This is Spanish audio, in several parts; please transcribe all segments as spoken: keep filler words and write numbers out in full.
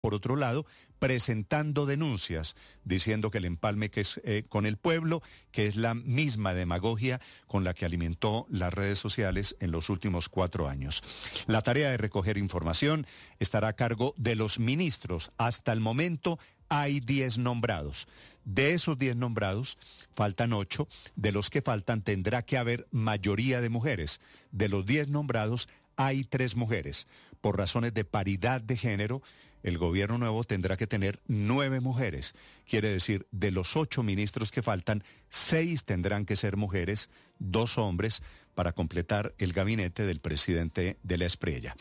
por otro lado, presentando denuncias, diciendo que el empalme que es eh, con el pueblo, que es la misma demagogia con la que alimentó las redes sociales en los últimos cuatro años. La tarea de recoger información estará a cargo de los ministros. Hasta el momento hay diez nombrados. De esos diez nombrados, faltan ocho. De los que faltan tendrá que haber mayoría de mujeres. De los diez nombrados, hay tres mujeres. Por razones de paridad de género, el gobierno nuevo tendrá que tener nueve mujeres. Quiere decir, de los ocho ministros que faltan, seis tendrán que ser mujeres, dos hombres, para completar el gabinete del presidente de la Espriella.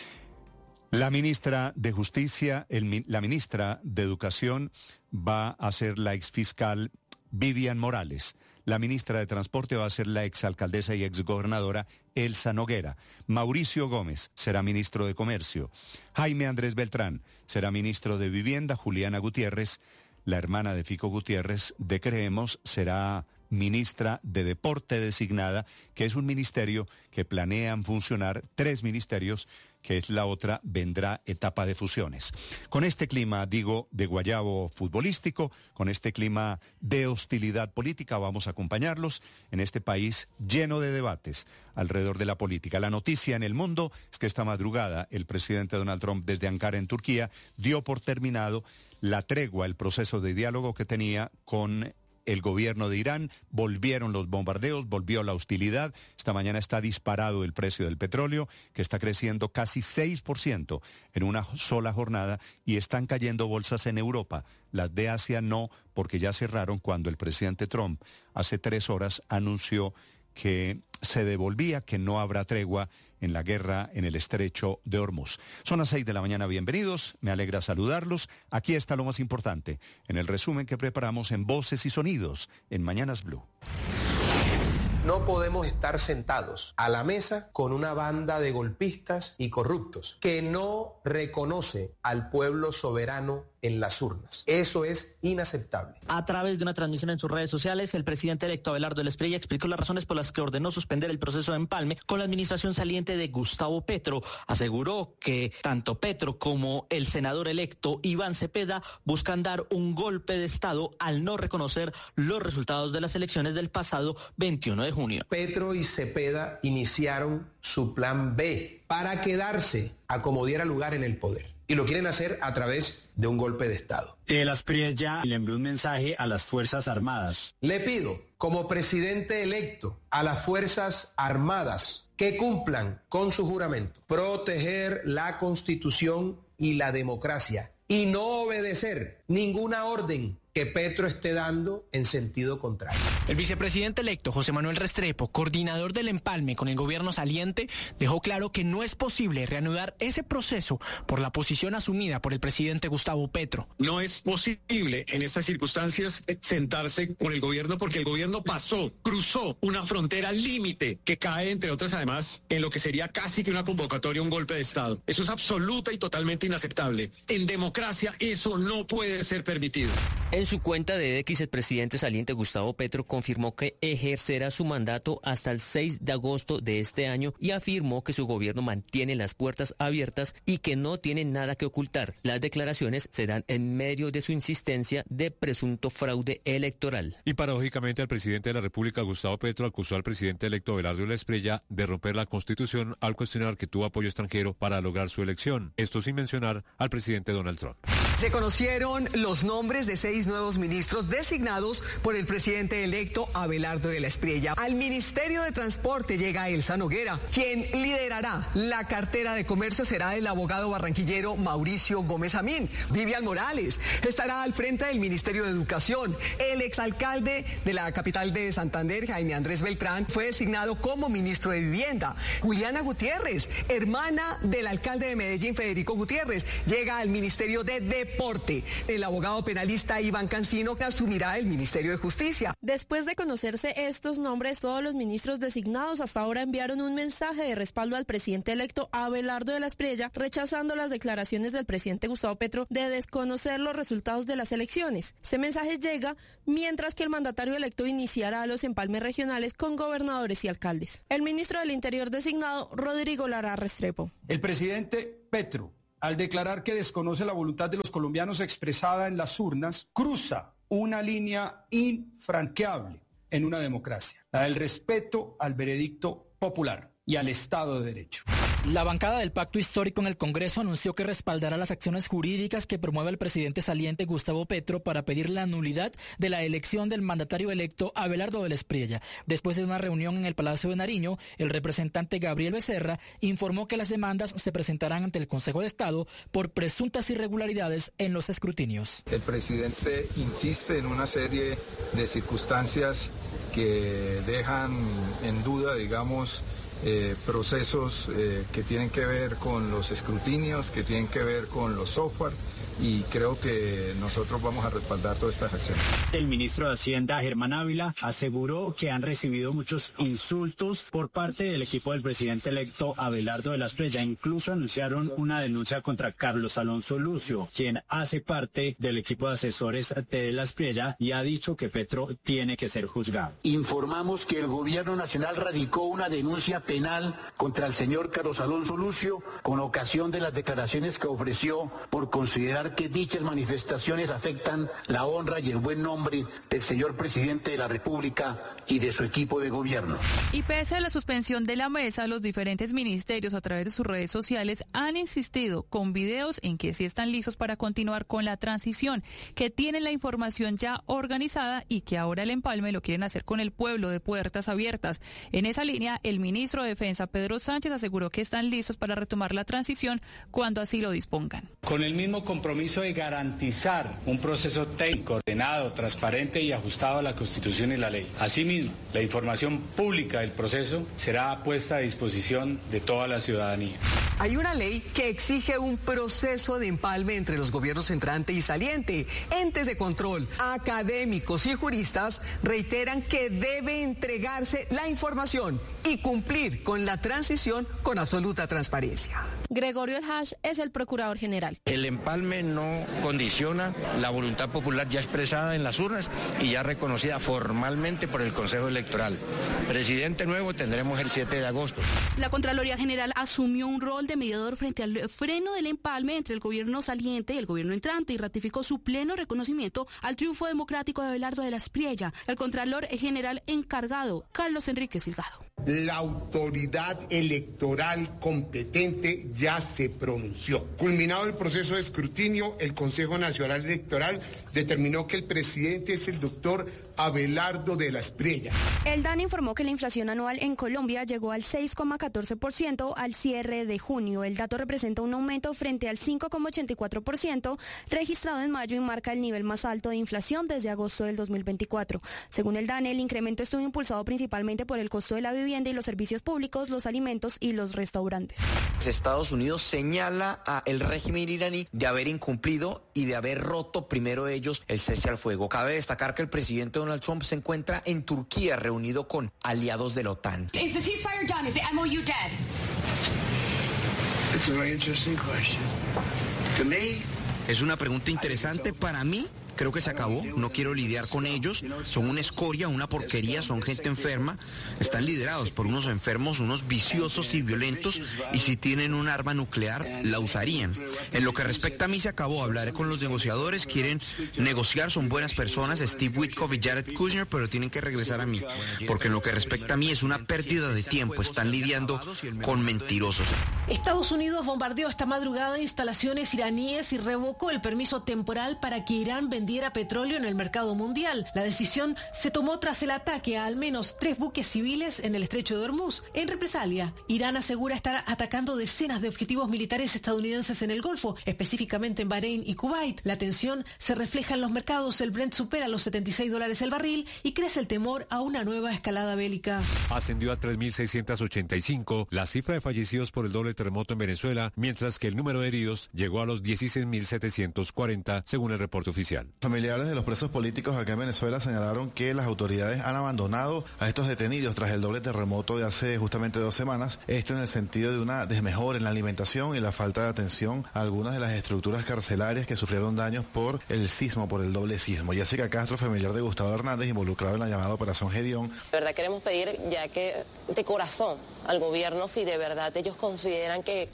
La ministra de Justicia, el, la ministra de Educación va a ser la exfiscal Vivian Morales. La ministra de Transporte va a ser la exalcaldesa y exgobernadora Elsa Noguera. Mauricio Gómez será ministro de Comercio. Jaime Andrés Beltrán será ministro de Vivienda. Juliana Gutiérrez, la hermana de Fico Gutiérrez de Creemos, será ministra de Deporte designada, que es un ministerio que planean funcionar tres ministerios, que es la otra, vendrá etapa de fusiones. Con este clima, digo, de guayabo futbolístico, con este clima de hostilidad política, vamos a acompañarlos en este país lleno de debates alrededor de la política. La noticia en el mundo es que esta madrugada el presidente Donald Trump, desde Ankara, en Turquía, dio por terminado la tregua, el proceso de diálogo que tenía con el gobierno de Irán. Volvieron los bombardeos, volvió la hostilidad. Esta mañana está disparado el precio del petróleo, que está creciendo casi seis por ciento en una sola jornada, y están cayendo bolsas en Europa. Las de Asia no, porque ya cerraron cuando el presidente Trump hace tres horas anunció que se devolvía, que no habrá tregua en la guerra en el estrecho de Hormuz. Son las seis de la mañana, bienvenidos, me alegra saludarlos. Aquí está lo más importante, en el resumen que preparamos en Voces y Sonidos, en Mañanas Blue. No podemos estar sentados a la mesa con una banda de golpistas y corruptos que no reconoce al pueblo soberano en las urnas. Eso es inaceptable. A través de una transmisión en sus redes sociales, el presidente electo Abelardo de la Espriella explicó las razones por las que ordenó suspender el proceso de empalme con la administración saliente de Gustavo Petro. Aseguró que tanto Petro como el senador electo Iván Cepeda buscan dar un golpe de Estado al no reconocer los resultados de las elecciones del pasado veintiuno de junio. Petro y Cepeda iniciaron su plan B para quedarse a como diera lugar en el poder. Y lo quieren hacer a través de un golpe de Estado. El Espriella le envió un mensaje a las Fuerzas Armadas. Le pido, como presidente electo, a las Fuerzas Armadas que cumplan con su juramento, proteger la Constitución y la democracia y no obedecer ninguna orden que Petro esté dando en sentido contrario. El vicepresidente electo José Manuel Restrepo, coordinador del empalme con el gobierno saliente, dejó claro que no es posible reanudar ese proceso por la posición asumida por el presidente Gustavo Petro. No es posible en estas circunstancias sentarse con el gobierno porque el gobierno pasó, cruzó una frontera límite que cae, entre otras además, en lo que sería casi que una convocatoria, un golpe de Estado. Eso es absoluta y totalmente inaceptable. En democracia eso no puede ser permitido. En su cuenta de X, el presidente saliente Gustavo Petro confirmó que ejercerá su mandato hasta el seis de agosto de este año y afirmó que su gobierno mantiene las puertas abiertas y que no tiene nada que ocultar. Las declaraciones se dan en medio de su insistencia de presunto fraude electoral. Y paradójicamente, el presidente de la República, Gustavo Petro, acusó al presidente electo Abelardo de la Espriella de romper la Constitución al cuestionar que tuvo apoyo extranjero para lograr su elección. Esto sin mencionar al presidente Donald Trump. Se conocieron los nombres de seis nuevos ministros designados por el presidente electo Abelardo de la Espriella. Al Ministerio de Transporte llega Elsa Noguera. Quien liderará la cartera de comercio será el abogado barranquillero Mauricio Gómez Amín. Vivian Morales estará al frente del Ministerio de Educación. El exalcalde de la capital de Santander, Jaime Andrés Beltrán, fue designado como ministro de Vivienda. Juliana Gutiérrez, hermana del alcalde de Medellín, Federico Gutiérrez, llega al Ministerio de Deporte. Deporte. El abogado penalista Iván Cancino asumirá el Ministerio de Justicia. Después de conocerse estos nombres, todos los ministros designados hasta ahora enviaron un mensaje de respaldo al presidente electo Abelardo de la Espriella, rechazando las declaraciones del presidente Gustavo Petro de desconocer los resultados de las elecciones. Este mensaje llega mientras que el mandatario electo iniciará los empalmes regionales con gobernadores y alcaldes. El ministro del Interior designado, Rodrigo Lara Restrepo. El presidente Petro al declarar que desconoce la voluntad de los colombianos expresada en las urnas, cruza una línea infranqueable en una democracia, la del respeto al veredicto popular y al Estado de Derecho. La bancada del Pacto Histórico en el Congreso anunció que respaldará las acciones jurídicas que promueve el presidente saliente Gustavo Petro para pedir la nulidad de la elección del mandatario electo Abelardo del Espriella. Después de una reunión en el Palacio de Nariño, el representante Gabriel Becerra informó que las demandas se presentarán ante el Consejo de Estado por presuntas irregularidades en los escrutinios. El presidente insiste en una serie de circunstancias que dejan en duda, digamos, Eh, procesos eh, que tienen que ver con los escrutinios, que tienen que ver con los software, y creo que nosotros vamos a respaldar todas estas acciones. El ministro de Hacienda, Germán Ávila, aseguró que han recibido muchos insultos por parte del equipo del presidente electo Abelardo de la Espriella. Incluso anunciaron una denuncia contra Carlos Alonso Lucio, quien hace parte del equipo de asesores de la Espriella y ha dicho que Petro tiene que ser juzgado. Informamos que el gobierno nacional radicó una denuncia penal contra el señor Carlos Alonso Lucio con ocasión de las declaraciones que ofreció por considerar que dichas manifestaciones afectan la honra y el buen nombre del señor presidente de la República y de su equipo de gobierno. Y pese a la suspensión de la mesa, los diferentes ministerios a través de sus redes sociales han insistido con videos en que sí están listos para continuar con la transición, que tienen la información ya organizada y que ahora el empalme lo quieren hacer con el pueblo de puertas abiertas. En esa línea, el ministro de Defensa, Pedro Sánchez, aseguró que están listos para retomar la transición cuando así lo dispongan. Con el mismo compromiso de garantizar un proceso técnico, ordenado, transparente y ajustado a la Constitución y la ley. Asimismo, la información pública del proceso será puesta a disposición de toda la ciudadanía. Hay una ley que exige un proceso de empalme entre los gobiernos entrante y saliente. Entes de control, académicos y juristas reiteran que debe entregarse la información y cumplir con la transición con absoluta transparencia. Gregorio El Hash es el procurador general. El empalme no condiciona la voluntad popular ya expresada en las urnas y ya reconocida formalmente por el Consejo Electoral. Presidente nuevo tendremos el siete de agosto. La Contraloría General asumió un rol de mediador frente al freno del empalme entre el gobierno saliente y el gobierno entrante y ratificó su pleno reconocimiento al triunfo democrático de Abelardo de la Espriella. El Contralor General encargado, Carlos Enrique Silgado. La autoridad electoral competente ya se pronunció. Culminado el proceso de escrutinio, el Consejo Nacional Electoral determinó que el presidente es el doctor Abelardo de la Espriella. El D A N informó que la inflación anual en Colombia llegó al seis coma catorce por ciento al cierre de junio. El dato representa un aumento frente al cinco coma ochenta y cuatro por ciento registrado en mayo y marca el nivel más alto de inflación desde agosto del dos mil veinticuatro. Según el D A N, el incremento estuvo impulsado principalmente por el costo de la vivienda y los servicios públicos, los alimentos y los restaurantes. Estados Unidos señala al régimen iraní de haber incumplido y de haber roto primero ellos el cese al fuego. Cabe destacar que el presidente Donald Trump se encuentra en Turquía reunido con aliados de la OTAN. Is the ceasefire done? Is the M O U dead? It's a very interesting question. To me, es una pregunta interesante para mí. Creo que se acabó, no quiero lidiar con ellos, son una escoria, una porquería, son gente enferma, están liderados por unos enfermos, unos viciosos y violentos, y si tienen un arma nuclear, la usarían. En lo que respecta a mí se acabó, hablaré con los negociadores, quieren negociar, son buenas personas, Steve Witkoff y Jared Kushner, pero tienen que regresar a mí, porque en lo que respecta a mí es una pérdida de tiempo, están lidiando con mentirosos. Estados Unidos bombardeó esta madrugada instalaciones iraníes y revocó el permiso temporal para que Irán vendiera petróleo en el mercado mundial. La decisión se tomó tras el ataque a al menos tres buques civiles en el estrecho de Hormuz. En represalia, Irán asegura estar atacando decenas de objetivos militares estadounidenses en el Golfo, específicamente en Bahrein y Kuwait. La tensión se refleja en los mercados. El Brent supera los setenta y seis dólares el barril y crece el temor a una nueva escalada bélica. Ascendió a tres mil seiscientos ochenta y cinco la cifra de fallecidos por el doble terremoto en Venezuela, mientras que el número de heridos llegó a los dieciséis mil setecientos cuarenta, según el reporte oficial. Familiares de los presos políticos acá en Venezuela señalaron que las autoridades han abandonado a estos detenidos tras el doble terremoto de hace justamente dos semanas. Esto en el sentido de una desmejora en la alimentación y la falta de atención a algunas de las estructuras carcelarias que sufrieron daños por el sismo, por el doble sismo. Jessica Castro, familiar de Gustavo Hernández, involucrado en la llamada Operación Gedeón. De verdad queremos pedir ya que de corazón al gobierno, si de verdad ellos consideran que, que,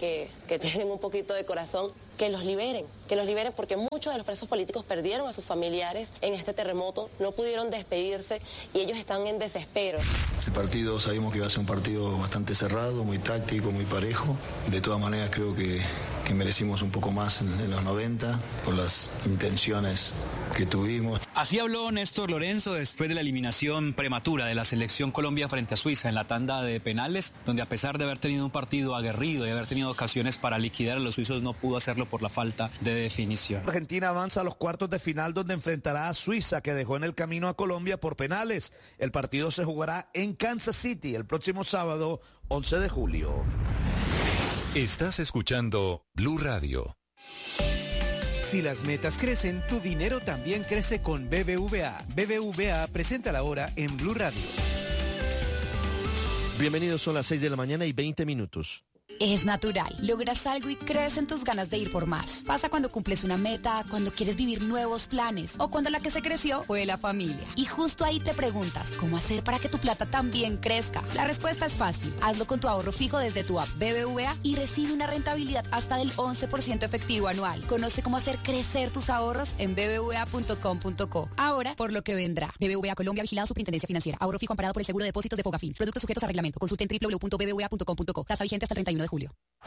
que tienen un poquito de corazón, que los liberen, que los liberen porque muchos de los presos políticos perdieron a sus familiares en este terremoto, no pudieron despedirse y ellos están en desespero. El partido sabíamos que iba a ser un partido bastante cerrado, muy táctico, muy parejo. De todas maneras creo que, que merecimos un poco más en, en los noventa por las intenciones que tuvimos. Así habló Néstor Lorenzo después de la eliminación prematura de la selección Colombia frente a Suiza en la tanda de penales, donde a pesar de haber tenido un partido aguerrido y haber tenido ocasiones para liquidar a los suizos, no pudo hacerlo por la falta de definición. Argentina avanza a los cuartos de final donde enfrentará a Suiza, que dejó en el camino a Colombia por penales. El partido se jugará en Kansas City el próximo sábado, once de julio. Estás escuchando Blue Radio. Si las metas crecen, tu dinero también crece con B B V A. B B V A presenta la hora en Blue Radio. Bienvenidos, son las seis de la mañana y veinte minutos. Es natural. Logras algo y crecen tus ganas de ir por más. Pasa cuando cumples una meta, cuando quieres vivir nuevos planes o cuando la que se creció fue la familia. Y justo ahí te preguntas, ¿cómo hacer para que tu plata también crezca? La respuesta es fácil. Hazlo con tu ahorro fijo desde tu app B B V A y recibe una rentabilidad hasta del once por ciento efectivo anual. Conoce cómo hacer crecer tus ahorros en b b v a punto com punto co. Ahora, por lo que vendrá. B B V A Colombia, vigilado Superintendencia Financiera. Ahorro fijo amparado por el Seguro de Depósitos de Fogafín. Productos sujetos a reglamento. Consulte en w w w punto b b v a punto com punto co. Tasa vigente hasta el treinta y uno de julio.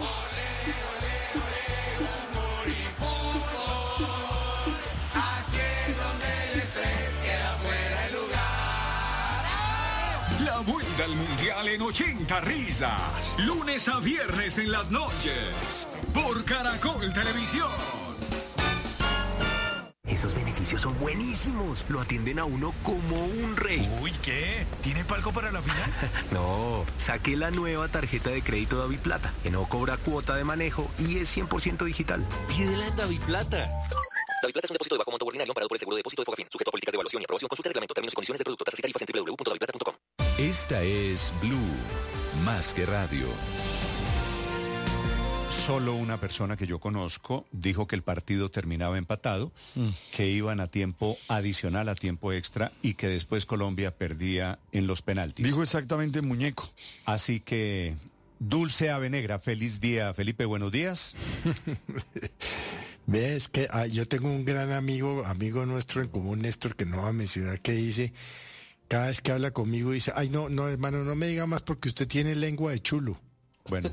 La vuelta al mundial en ochenta risas. Lunes a viernes en las noches. Por Caracol Televisión. Esos beneficios son buenísimos. Lo atienden a uno como un rey. Uy, ¿qué? ¿Tiene palco para la final? No, saqué la nueva tarjeta de crédito Daviplata, que no cobra cuota de manejo y es cien por ciento digital. Pídela en Daviplata. Daviplata es un depósito de bajo monto ordinario amparado por el Seguro de Depósito de Fogafín, sujeto a políticas de evaluación y aprobación. Consulta el reglamento, términos y condiciones del producto, tasas y tarifas en w w w punto daviplata punto com. Esta es Blue, más que radio. Solo una persona que yo conozco dijo que el partido terminaba empatado, mm. que iban a tiempo adicional, a tiempo extra, y que después Colombia perdía en los penaltis. Dijo exactamente muñeco. Así que, Dulce Ave Negra, feliz día, Felipe, buenos días. Ves que ah, yo tengo un gran amigo, amigo nuestro en común, Néstor, que no va a mencionar, que dice, cada vez que habla conmigo dice, ay no, no hermano, no me diga más porque usted tiene lengua de chulo. Bueno,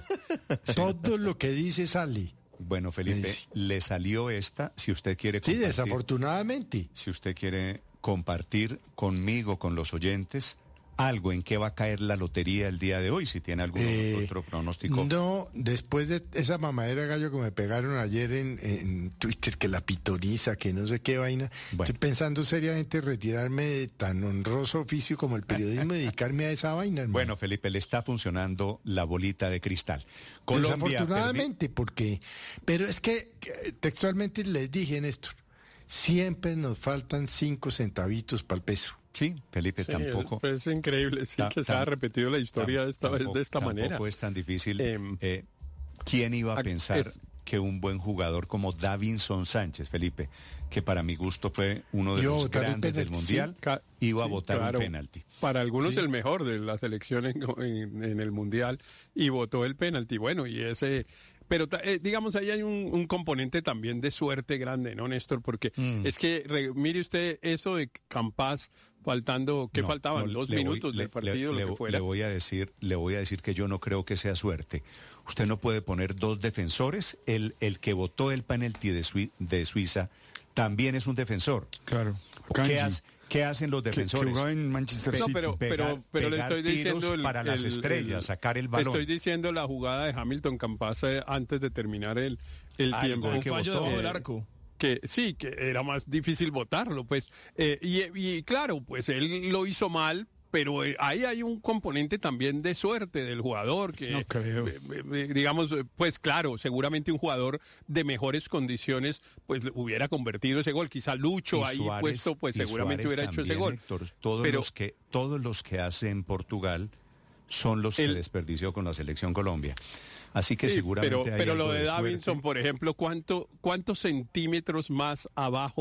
todo lo que dice sale. Bueno, Felipe, sí. Le salió esta, si usted quiere compartir. Sí, desafortunadamente. Si usted quiere compartir conmigo, con los oyentes, algo en qué va a caer la lotería el día de hoy, si tiene algún eh, otro pronóstico. No, después de esa mamadera gallo que me pegaron ayer en, en Twitter, que la pitoniza, que no sé qué vaina, bueno. Estoy pensando seriamente retirarme de tan honroso oficio como el periodismo y dedicarme a esa vaina, hermano. Bueno, Felipe, le está funcionando la bolita de cristal. Colombia, desafortunadamente, perdi... porque, pero es que textualmente les dije, Néstor, siempre nos faltan cinco centavitos para el peso. Sí, Felipe, sí, tampoco. Es increíble, sí, ta, que se ha repetido la historia esta vez de esta manera. Tampoco es tan difícil. Eh, eh, ¿Quién iba a pensar es, que un buen jugador como Davinson Sánchez, Felipe, que para mi gusto fue uno de los grandes del Mundial, sí, iba a sí, votar claro, un penalti? Para algunos sí. el mejor de la selección en, en, en el Mundial, y votó el penalti. Bueno, y ese... Pero eh, digamos, ahí hay un, un componente también de suerte grande, ¿no, Néstor? Porque mm. es que, re, mire usted, eso de Campas faltando, ¿qué no, faltaban? No, Dos minutos voy, del partido, le, lo que fuera. Le voy a decir, le voy a decir que yo no creo que sea suerte. Usted no puede poner dos defensores. El, el que votó el penalti de, Sui, de Suiza también es un defensor. Claro. ¿Qué hace? ¿Qué hacen los defensores? Que, que en Manchester City. No, pero, pero, pero le estoy diciendo el, para las el, estrellas, el, sacar el balón. Estoy diciendo la jugada de Hamilton Campas antes de terminar el, el ah, tiempo. Un fallo debajo del arco. Que sí, que era más difícil votarlo, pues. Eh, y, y claro, pues él lo hizo mal, pero eh, ahí hay un componente también de suerte del jugador que, no creo. Eh, eh, digamos, pues claro, seguramente un jugador de mejores condiciones pues hubiera convertido ese gol. Quizá Lucho ahí Suárez, puesto, pues seguramente Suárez hubiera también, hecho ese gol. Héctor, todos pero, los que todos los que hace en Portugal son los el, que desperdició con la selección Colombia. Así que sí, seguramente pero, hay pero algo lo de, de Davinson, suerte. Por ejemplo, ¿cuánto, ¿cuántos centímetros más abajo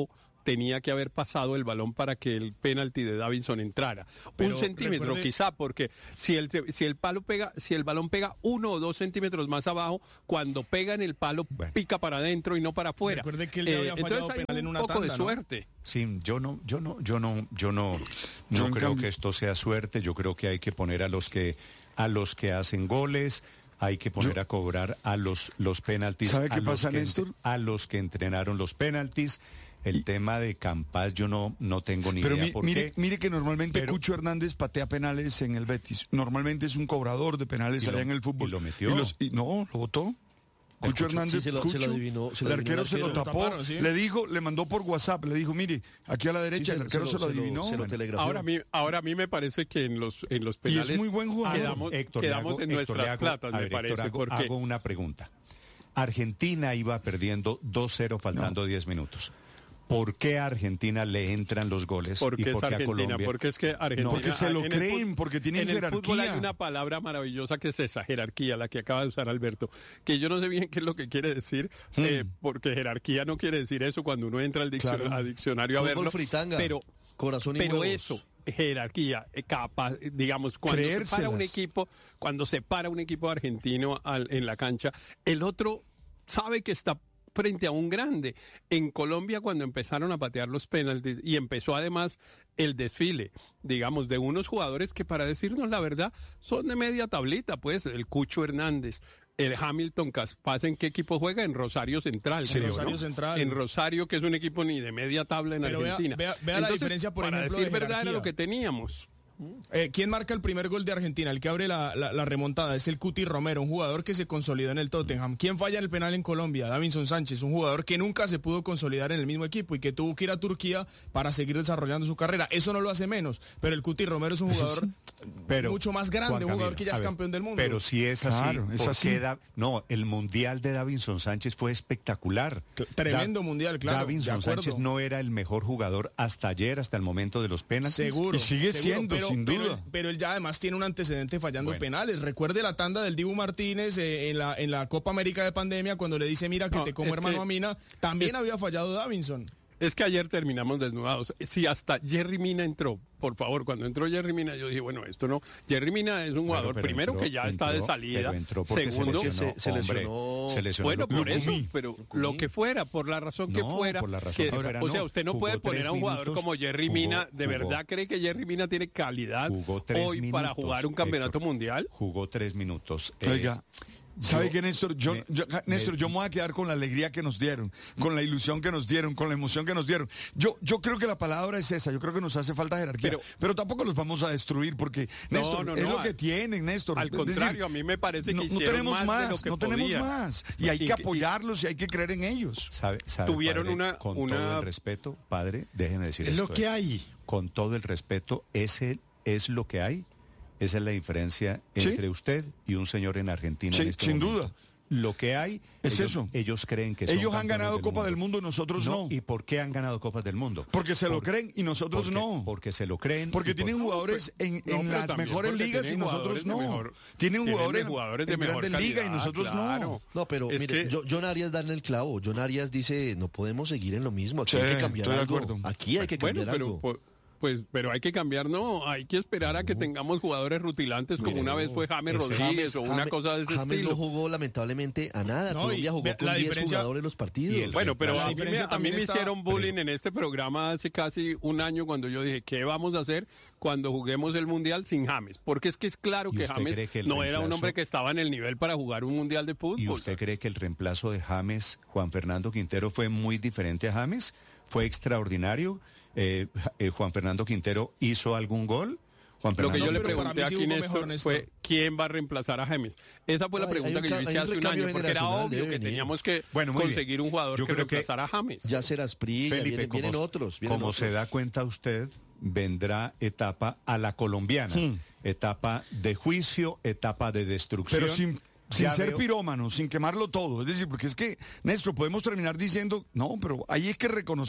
tenía que haber pasado el balón para que el penalti de Davinson entrara. Pero un centímetro recuerde... quizá, porque si el, si el palo pega, si el balón pega uno o dos centímetros más abajo, cuando pega en el palo, bueno, pica para adentro y no para afuera. Recuerde que él ya había eh, fallado entonces penal hay en un una poco tanda, de ¿no? suerte. Sí, yo no, yo no, yo no, yo no, yo no creo cambio... que esto sea suerte. Yo creo que hay que poner a los que, a los que hacen goles. Hay que poner yo, a cobrar a los, los penaltis, ¿sabe qué a, pasa, los que, Néstor? a los que entrenaron los penaltis. El y, tema de Campas yo no, no tengo ni pero idea mi, por mire, qué. Mire que normalmente pero, Cucho Hernández patea penales en el Betis. Normalmente es un cobrador de penales allá en el fútbol. ¿Y lo metió? Y los, y no, lo botó. Cucho Hernández, sí, se lo, Cucho, se lo adivinó, se lo el arquero se lo, se lo tapó, taparon, ¿sí? Le dijo, le mandó por WhatsApp, le dijo, mire, aquí a la derecha, sí, el arquero se lo, se lo adivinó. Se lo, se lo ahora, a mí, ahora a mí me parece que en los, en los penales y es muy buen jugador. quedamos, Héctor, quedamos hago, en Héctor, nuestras hago, platas, ver, me parece. Héctor, hago, porque... hago una pregunta. Argentina iba perdiendo dos cero faltando no. diez minutos. ¿Por qué a Argentina le entran los goles porque y por es qué a Argentina, Colombia? Porque es que Argentina... No, porque se lo en creen, el, porque tienen en jerarquía. En el fútbol hay una palabra maravillosa que es esa, jerarquía, la que acaba de usar Alberto, que yo no sé bien qué es lo que quiere decir, hmm. eh, porque jerarquía no quiere decir eso cuando uno entra al diccionario, claro. al diccionario a verlo. Fritanga, pero corazón y pero huevos. Eso, jerarquía, capaz, digamos, cuando se para un equipo, cuando se para un equipo argentino al, en la cancha, el otro sabe que está frente a un grande. En Colombia, cuando empezaron a patear los penaltis y empezó además el desfile, digamos, de unos jugadores que, para decirnos la verdad, son de media tablita, pues, el Cucho Hernández, el Hamilton Caspaz, ¿en qué equipo juega? En Rosario Central. Sí, creo, Rosario ¿no? Central. En Rosario, que es un equipo ni de media tabla en Pero Argentina. Vea, vea, vea Entonces, la diferencia, por para ejemplo, decir de verdad, era lo que teníamos. Eh, ¿Quién marca el primer gol de Argentina? El que abre la, la, la remontada es el Cuti Romero, un jugador que se consolidó en el Tottenham. ¿Quién falla en el penal en Colombia? Davinson Sánchez, un jugador que nunca se pudo consolidar en el mismo equipo y que tuvo que ir a Turquía para seguir desarrollando su carrera. Eso no lo hace menos, pero el Cuti Romero es un jugador pero, mucho más grande, Juan un jugador Camilo, que ya es ver, campeón del mundo. Pero si es así, claro, es así. Da, no, el mundial de Davinson Sánchez fue espectacular. Tremendo da, mundial, claro. Davinson Sánchez no era el mejor jugador hasta ayer, hasta el momento de los penaltis. Seguro. Y sigue seguro, siendo, pero, sin pero, duda. Pero él ya además tiene un antecedente fallando bueno. penales. Recuerde la tanda del Dibu Martínez eh, en, la, en la Copa América de pandemia cuando le dice, mira que no, te como hermano que, a Mina. También es, había fallado Davinson. Es que ayer terminamos desnudados. Si hasta Jerry Mina entró, por favor, cuando entró Jerry Mina, yo dije, bueno, esto no. Jerry Mina es un jugador, bueno, primero entró, que ya entró, está de salida. Segundo, se lesionó, se, se lesionó, se lesionó bueno, por Lucumí. eso, pero Lucumí. Lo que fuera, por la razón que no, fuera. Por la razón que, que fuera o sea, no. usted no jugó puede poner a un jugador minutos, como Jerry jugó, Mina. ¿De jugó, verdad cree que Jerry Mina tiene calidad hoy minutos, para jugar un campeonato Héctor, mundial? Jugó tres minutos. Oiga. Eh, ¿Sabe yo, qué, Néstor? Yo, me, yo, Néstor, me, yo me voy a quedar con la alegría que nos dieron, con la ilusión que nos dieron, con la emoción que nos dieron. Yo, yo creo que la palabra es esa, yo creo que nos hace falta jerarquía, pero, pero tampoco los vamos a destruir porque, Néstor, no, no, es no, lo que tienen, Néstor. Al contrario, decir, a mí me parece que no, hicieron no tenemos más, más, de lo que no podía. tenemos más. Y hay y, que apoyarlos y, y hay que creer en ellos. ¿Sabe, sabe, Tuvieron padre, una... Con una... todo el respeto, padre, déjeme decir es esto. Es lo que hay. Con todo el respeto, ese es lo que hay. Esa es la diferencia entre ¿sí? usted y un señor en Argentina. Sí, en este sin momento. duda. Lo que hay es ellos, eso. Ellos creen que son ellos han ganado del Copa mundo. del Mundo, nosotros no. no. ¿Y por qué han ganado Copas del Mundo? Porque se Por, lo creen y nosotros porque, no. Porque se lo creen. Porque tienen por, jugadores en, en no, las mejores ligas y nosotros no. Mejor, tienen jugadores, jugadores de en mejor grandes ligas y nosotros claro. no. No, pero es mire, que... yo, John Arias darle el clavo. John Arias dice, no podemos seguir en lo mismo. Aquí sí, hay que cambiar estoy algo. De acuerdo. Aquí hay que cambiar bueno, pero, algo. Por... Pues, pero hay que cambiar, no, hay que esperar a que tengamos jugadores rutilantes como no, una vez fue James Rodríguez James, o una James, cosa de ese James estilo. no jugó lamentablemente a nada, no, Colombia jugó con diez jugadores en los partidos. Bueno, pero la a mí, me, a mí me está... hicieron bullying en este programa hace casi un año cuando yo dije, ¿qué vamos a hacer cuando juguemos el Mundial sin James? Porque es que es claro que James que no reemplazo... era un hombre que estaba en el nivel para jugar un Mundial de fútbol. ¿Y usted cree que el reemplazo de James, Juan Fernando Quintero, fue muy diferente a James? ¿Fue extraordinario? Eh, eh, Juan Fernando Quintero hizo algún gol. Juan Lo que yo no, le pregunté aquí, sí Néstor, Néstor, fue ¿quién va a reemplazar a James? Esa fue la no, pregunta que yo hice hace un año, porque era obvio que teníamos que bueno, conseguir bien. un jugador yo que reemplazara que a James. Ya será Asprilla, vienen, como, vienen otros. Vienen como otros. se da cuenta usted, vendrá etapa a la colombiana, hmm. etapa de juicio, etapa de destrucción. Pero sin... Sin ya ser veo. pirómano, sin quemarlo todo. Es decir, porque es que, Néstor, podemos terminar diciendo, no, pero ahí hay que reconocer.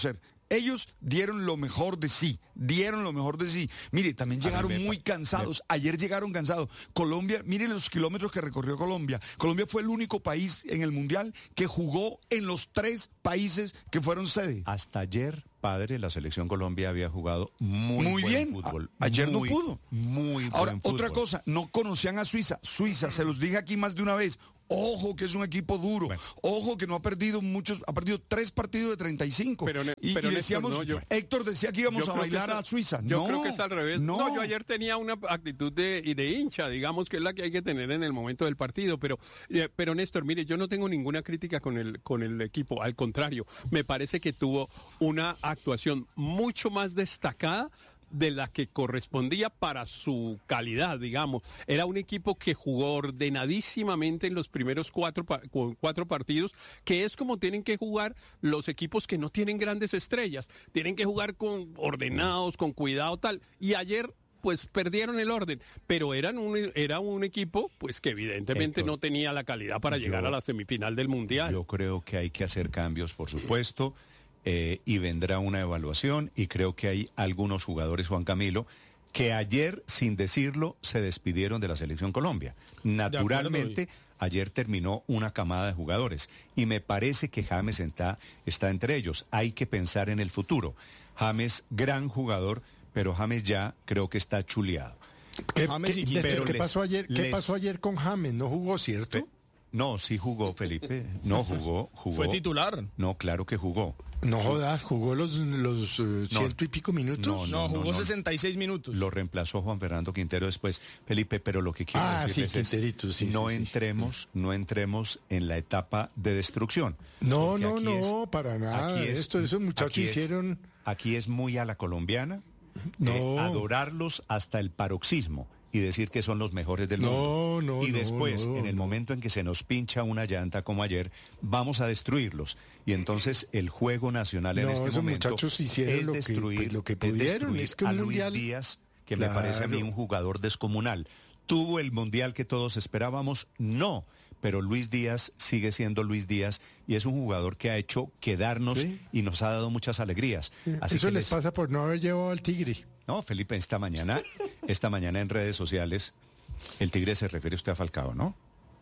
Ellos dieron lo mejor de sí, dieron lo mejor de sí. Mire, también llegaron muy cansados. Ayer llegaron cansados. Colombia, miren los kilómetros que recorrió Colombia. Colombia fue el único país en el Mundial que jugó en los tres países que fueron sede. Hasta ayer, padre, la selección Colombia había jugado muy, muy buen bien. fútbol. A ayer muy, no pudo. Muy Ahora, buen fútbol. otra cosa, no conocían a Suiza. Suiza, se los dije aquí más de una vez. Ojo que es un equipo duro. Bueno. Ojo que no ha perdido muchos, ha perdido tres partidos de treinta y cinco. Pero, y, pero y decíamos, Néstor, no, yo, Héctor decía que íbamos a bailar eso, a Suiza. Yo no, creo que es al revés. No. no, yo ayer tenía una actitud de, de hincha, digamos que es la que hay que tener en el momento del partido. Pero, eh, pero Néstor, mire, yo no tengo ninguna crítica con el, con el equipo. Al contrario, me parece que tuvo una actuación mucho más destacada de la que correspondía para su calidad, digamos. Era un equipo que jugó ordenadísimamente en los primeros cuatro, cuatro partidos, que es como tienen que jugar los equipos que no tienen grandes estrellas. Tienen que jugar con ordenados, con cuidado, tal. Y ayer pues perdieron el orden, pero eran un, era un equipo pues que evidentemente Héctor, no tenía la calidad para yo, llegar a la semifinal del Mundial. Yo creo que hay que hacer cambios, por supuesto. Eh, y vendrá una evaluación y creo que hay algunos jugadores, Juan Camilo, que ayer, sin decirlo, se despidieron de la Selección Colombia. Naturalmente, ayer terminó una camada de jugadores y me parece que James está, está entre ellos. Hay que pensar en el futuro. James, gran jugador, pero James ya creo que está chuleado. ¿Qué, ¿qué, pero ¿qué les, pasó ayer? ¿Qué les, pasó ayer con James? ¿No jugó, cierto? Pe, no, sí jugó, Felipe. No jugó, jugó. ¿Fue titular? No, claro que jugó. No jodas, jugó los, los uh, ciento no, y pico minutos. No, no, no jugó no, no. sesenta y seis minutos. Lo reemplazó Juan Fernando Quintero después, Felipe, pero lo que quiero ah, decirles sí, es sí, no sí, entremos, sí. no entremos en la etapa de destrucción. No, no, no, es, para nada. Aquí es, Esto, esos muchachos aquí hicieron. Es, aquí es muy a la colombiana, no. eh, adorarlos hasta el paroxismo y decir que son los mejores del no, mundo. No, y después, no, no, en el no. momento en que se nos pincha una llanta como ayer, vamos a destruirlos. Y entonces el juego nacional en no, este esos momento muchachos hicieron es lo destruir, que, pues, lo que pudieron. Es, es que a un Luis mundial... Díaz, que claro. me parece a mí un jugador descomunal. ¿Tuvo el mundial que todos esperábamos? No. Pero Luis Díaz sigue siendo Luis Díaz y es un jugador que ha hecho quedarnos ¿sí? y nos ha dado muchas alegrías. Así Eso que les, les pasa por no haber llevado al Tigre. No, Felipe, esta mañana, esta mañana en redes sociales, el Tigre se refiere usted a Falcao, ¿no?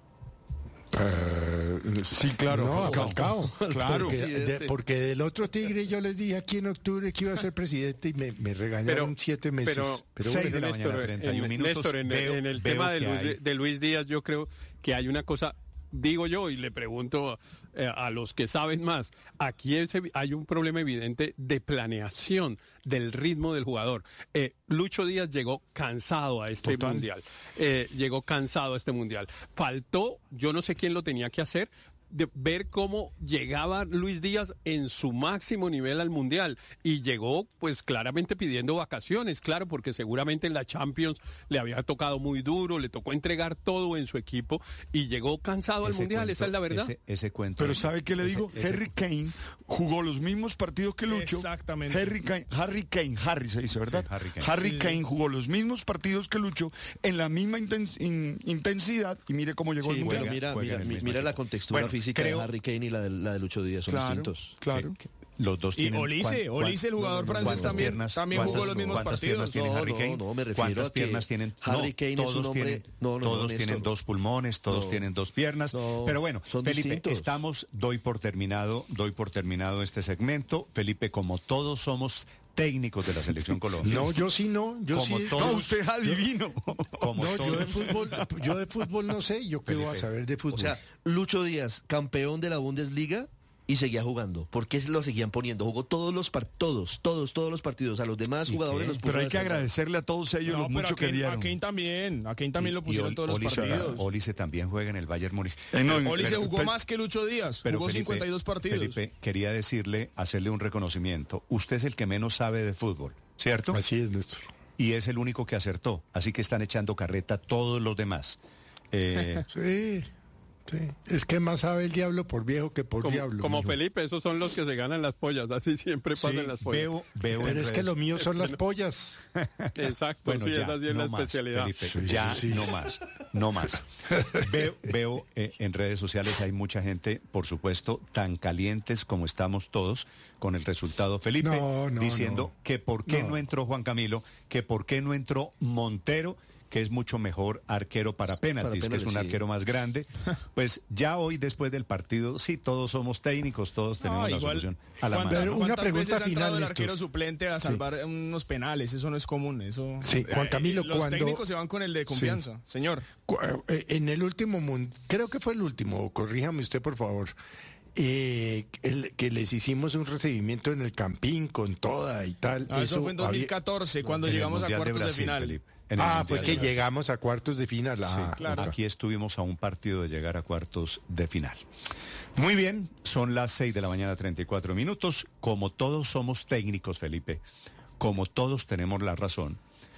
Uh, sí, claro, no, a Falcao. Claro. Porque, de, porque del otro Tigre yo les dije aquí en octubre que iba a ser presidente y me, me regañaron pero, siete meses. Pero, pero seis de la Néstor, mañana, treinta y uno minutos. Néstor, en, veo, en el tema de Luis, de Luis Díaz, yo creo que hay una cosa, digo yo, y le pregunto eh, a los que saben más, aquí es, hay un problema evidente de planeación del ritmo del jugador. Eh, Lucho Díaz llegó cansado a este Total. mundial, eh, llegó cansado a este mundial. Faltó, yo no sé quién lo tenía que hacer, de ver cómo llegaba Luis Díaz en su máximo nivel al Mundial y llegó pues claramente pidiendo vacaciones, claro, porque seguramente en la Champions le había tocado muy duro, le tocó entregar todo en su equipo y llegó cansado ese al Mundial, cuento, esa es la verdad. Ese, ese cuento. Pero ¿sabe qué le digo? Ese, Harry Kane jugó los mismos partidos que Lucho. Exactamente. Harry Kane, Harry Kane, Harry se dice, ¿verdad? Sí, Harry Kane, Harry sí, Kane sí. jugó los mismos partidos que Lucho en la misma intens in, intensidad y mire cómo llegó sí, el Mundial. Bueno, mira, mira, mira, mira la contextura bueno, física creo, de Harry Kane y la de, la de Lucho Díaz son claro, distintos. Claro. Que, que los dos y tienen, Olise, cuan, Olise, el jugador cuan, francés también, piernas, también jugó los mismos partidos. Tiene no, Harry Kane? no, no, me refiero ¿Cuántas a que piernas tienen? Harry no, Kane todos es un hombre, tienen, no, no, todos no, tienen dos pulmones, todos no, tienen dos piernas. No, pero bueno, son Felipe, distintos. estamos, doy por terminado, doy por terminado este segmento. Felipe, como todos somos técnicos de la Selección Colombia. No, yo sí no, yo como sí. Todos, no, usted es adivino. Como no, todos. yo de fútbol, yo de fútbol no sé, yo qué voy a saber de fútbol. O sea, Lucho Díaz, campeón de la Bundesliga y seguía jugando. ¿Por qué lo seguían poniendo? Jugó todos los partidos, todos, todos, todos los partidos. A los demás jugadores los puso. Pero hay que agradecerle a todos ellos no, lo mucho que dieron. A Kane también, a Kane también y, lo pusieron todos los partidos. Olise también juega en el Bayern Múnich. Eh, no, Olise jugó pero, más que Lucho Díaz, pero jugó Felipe, cincuenta y dos partidos. Felipe, quería decirle, hacerle un reconocimiento. Usted es el que menos sabe de fútbol, ¿cierto? Así es, Néstor. Y es el único que acertó. Así que están echando carreta todos los demás. Eh, sí. Sí, es que más sabe el diablo por viejo que por como, diablo. Como mijo. Felipe, esos son los que se ganan las pollas, así siempre pasan Sí, las pollas. Veo, veo Pero en es que redes- lo mío son las pollas. Exacto, Bueno, sí, ya, esa sí es no la más, especialidad. Felipe, Sí, ya sí, sí. no más, no más. Veo, veo eh, en redes sociales hay mucha gente, por supuesto, tan calientes como estamos todos con el resultado, Felipe, No, no, diciendo no. que por qué no. No. entró Juan Camilo, que por qué no entró Montero, que es mucho mejor arquero para penaltis, penales, que es un sí. arquero más grande. Pues ya hoy, después del partido, sí, todos somos técnicos, todos tenemos No, la igual, solución a la ¿cuántas- mano. Una cuántas pregunta veces ha entrado final, el Néstor? arquero suplente a salvar unos penales? Eso no es común. Eso. Sí, Juan Camilo, Eh, los cuando- técnicos se van con el de confianza, señor. Cu- eh, En el último mundo, creo que fue el último, corríjame usted por favor, eh, el- que les hicimos un recibimiento en el Campín con toda y tal. Ah, eso, fue en dos mil había- catorce, cuando En el llegamos a Mundial cuartos de, Brasil, final. Felipe. En el Ah, Mundial pues de que Brasil. llegamos a cuartos de final. Ah, claro. Aquí estuvimos a un partido de llegar a cuartos de final. Muy bien, son las seis de la mañana, treinta y cuatro minutos. Como todos somos técnicos, Felipe, como todos tenemos la razón,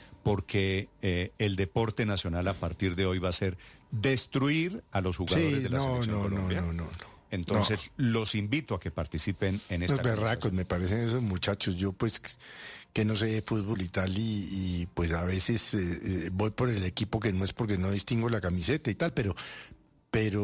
porque eh, el deporte nacional a partir de hoy va a ser destruir a los jugadores Sí, de la no, selección no, no, Colombia. no, no, no. Entonces, los invito a que participen en esta Los berracos me parecen esos muchachos. Yo pues que no sé de fútbol y tal y, y, pues a veces eh, eh, voy por el equipo que no es porque no distingo la camiseta y tal, pero pero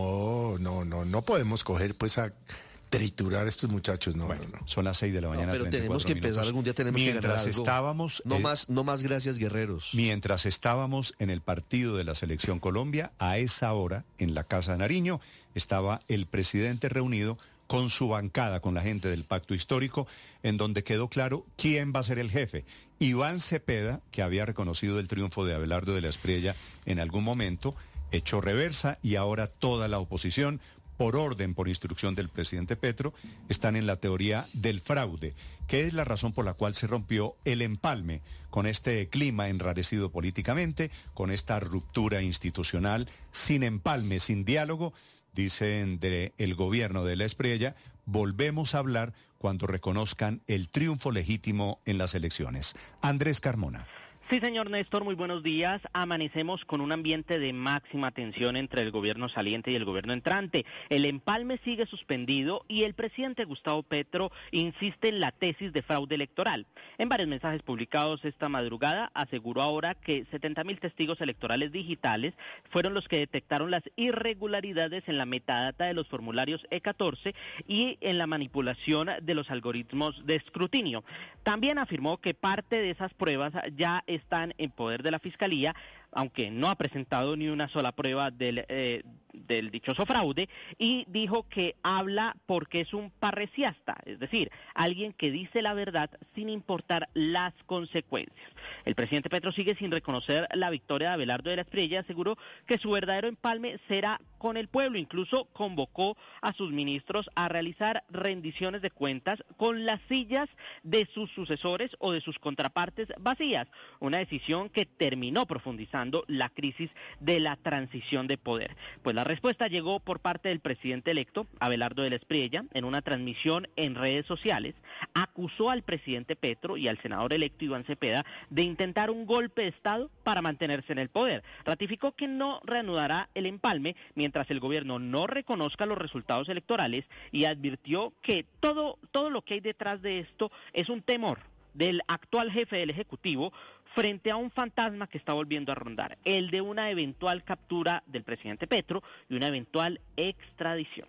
no no no no podemos coger pues a triturar a estos muchachos, no, Bueno, no, no. son las seis de la mañana. No, pero treinta y cuatro tenemos que empezar minutos. algún día, tenemos que Mientras ganar algo. estábamos... No eh, más, no más gracias, guerreros. Mientras estábamos en el partido de la Selección Colombia, a esa hora, en la Casa de Nariño, estaba el presidente reunido con su bancada, con la gente del Pacto Histórico, en donde quedó claro quién va a ser el jefe. Iván Cepeda, que había reconocido el triunfo de Abelardo de la Espriella en algún momento, echó reversa y ahora toda la oposición, por orden, por instrucción del presidente Petro, están en la teoría del fraude, que es la razón por la cual se rompió el empalme con este clima enrarecido políticamente, con esta ruptura institucional, sin empalme, sin diálogo, dicen del gobierno de la Espriella, volvemos a hablar cuando reconozcan el triunfo legítimo en las elecciones. Andrés Carmona. Sí, señor Néstor, muy buenos días. Amanecemos con un ambiente de máxima tensión entre el gobierno saliente y el gobierno entrante. El empalme sigue suspendido y el presidente Gustavo Petro insiste en la tesis de fraude electoral. En varios mensajes publicados esta madrugada aseguró ahora que setenta mil testigos electorales digitales fueron los que detectaron las irregularidades en la metadata de los formularios E catorce y en la manipulación de los algoritmos de escrutinio. También afirmó que parte de esas pruebas ya están en poder de la Fiscalía, aunque no ha presentado ni una sola prueba del, eh, del dichoso fraude, y dijo que habla porque es un parresiasta, es decir, alguien que dice la verdad sin importar las consecuencias. El presidente Petro sigue sin reconocer la victoria de Abelardo de la Espriella y aseguró que su verdadero empalme será con el pueblo. Incluso convocó a sus ministros a realizar rendiciones de cuentas con las sillas de sus sucesores o de sus contrapartes vacías, una decisión que terminó profundizando la crisis de la transición de poder. Pues la respuesta llegó por parte del presidente electo, Abelardo de la Espriella, en una transmisión en redes sociales, acusó al presidente Petro y al senador electo Iván Cepeda de intentar un golpe de Estado para mantenerse en el poder. Ratificó que no reanudará el empalme mientras el gobierno no reconozca los resultados electorales y advirtió que todo, todo lo que hay detrás de esto es un temor del actual jefe del Ejecutivo frente a un fantasma que está volviendo a rondar, el de una eventual captura del presidente Petro y una eventual extradición.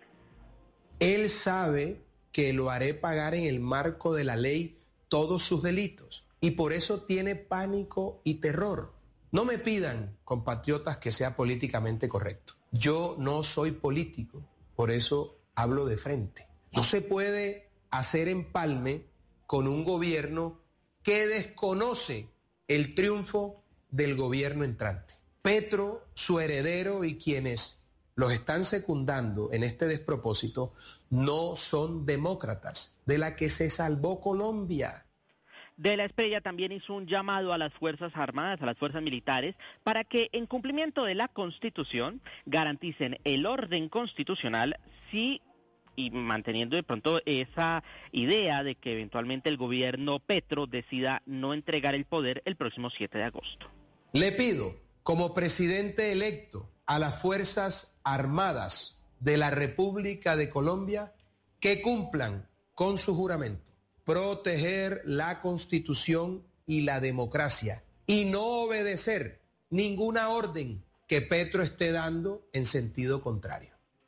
Él sabe que lo haré pagar en el marco de la ley todos sus delitos y por eso tiene pánico y terror. No me pidan, compatriotas, que sea políticamente correcto. Yo no soy político, por eso hablo de frente. No se puede hacer empalme con un gobierno que desconoce el triunfo del gobierno entrante. Petro, su heredero y quienes los están secundando en este despropósito no son demócratas, de la que se salvó Colombia. De la Espriella también hizo un llamado a las Fuerzas Armadas, a las fuerzas militares, para que en cumplimiento de la Constitución garanticen el orden constitucional si y manteniendo de pronto esa idea de que eventualmente el gobierno Petro decida no entregar el poder el próximo siete de agosto. Le pido, como presidente electo, a a las Fuerzas Armadas de la República de Colombia que cumplan con su juramento, proteger la Constitución y la democracia y no obedecer ninguna orden que Petro esté dando en sentido contrario.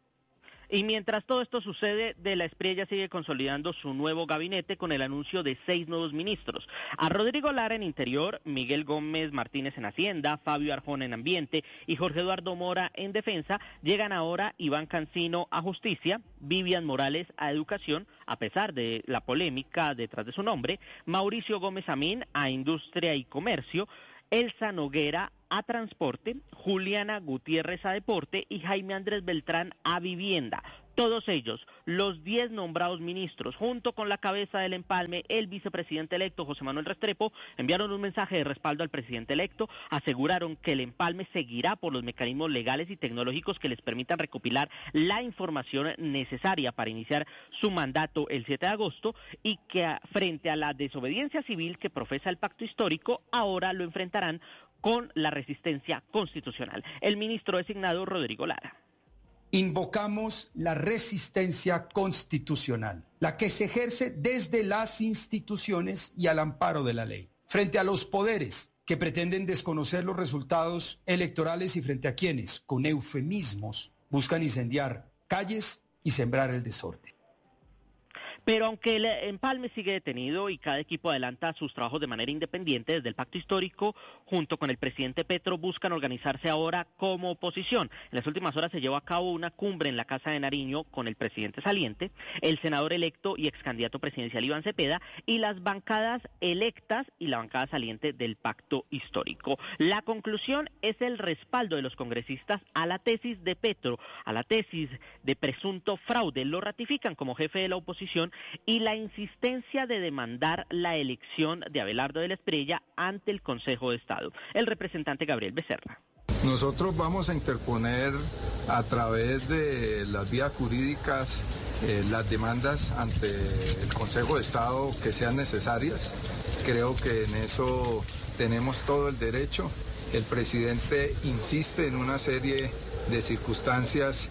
Y mientras todo esto sucede, De la Espriella sigue consolidando su nuevo gabinete con el anuncio de seis nuevos ministros. A Rodrigo Lara en Interior, Miguel Gómez Martínez en Hacienda, Fabio Arjona en Ambiente y Jorge Eduardo Mora en Defensa. Llegan ahora Iván Cancino a Justicia, Vivian Morales a Educación, a pesar de la polémica detrás de su nombre, Mauricio Gómez Amín a Industria y Comercio, Elsa Noguera a Transporte, Juliana Gutiérrez a Deporte y Jaime Andrés Beltrán a Vivienda. Todos ellos, los diez nombrados ministros, junto con la cabeza del empalme, el vicepresidente electo José Manuel Restrepo, enviaron un mensaje de respaldo al presidente electo, aseguraron que el empalme seguirá por los mecanismos legales y tecnológicos que les permitan recopilar la información necesaria para iniciar su mandato el siete de agosto y que frente a la desobediencia civil que profesa el pacto histórico, ahora lo enfrentarán con la resistencia constitucional. El ministro designado Rodrigo Lara. Invocamos la resistencia constitucional, la que se ejerce desde las instituciones y al amparo de la ley, frente a los poderes que pretenden desconocer los resultados electorales y frente a quienes, con eufemismos, buscan incendiar calles y sembrar el desorden. Pero aunque el empalme sigue detenido y cada equipo adelanta sus trabajos de manera independiente desde el pacto histórico, junto con el presidente Petro buscan organizarse ahora como oposición. En las últimas horas se llevó a cabo una cumbre en la Casa de Nariño con el presidente saliente, el senador electo y ex candidato presidencial Iván Cepeda y las bancadas electas y la bancada saliente del pacto histórico. La conclusión es el respaldo de los congresistas a la tesis de Petro, a la tesis de presunto fraude. Lo ratifican como jefe de la oposición y la insistencia de demandar la elección de Abelardo de la Espriella ante el Consejo de Estado. El representante Gabriel Becerra. Nosotros vamos a interponer a través de las vías jurídicas eh, las demandas ante el Consejo de Estado que sean necesarias. Creo que en eso tenemos todo el derecho. El presidente insiste en una serie de circunstancias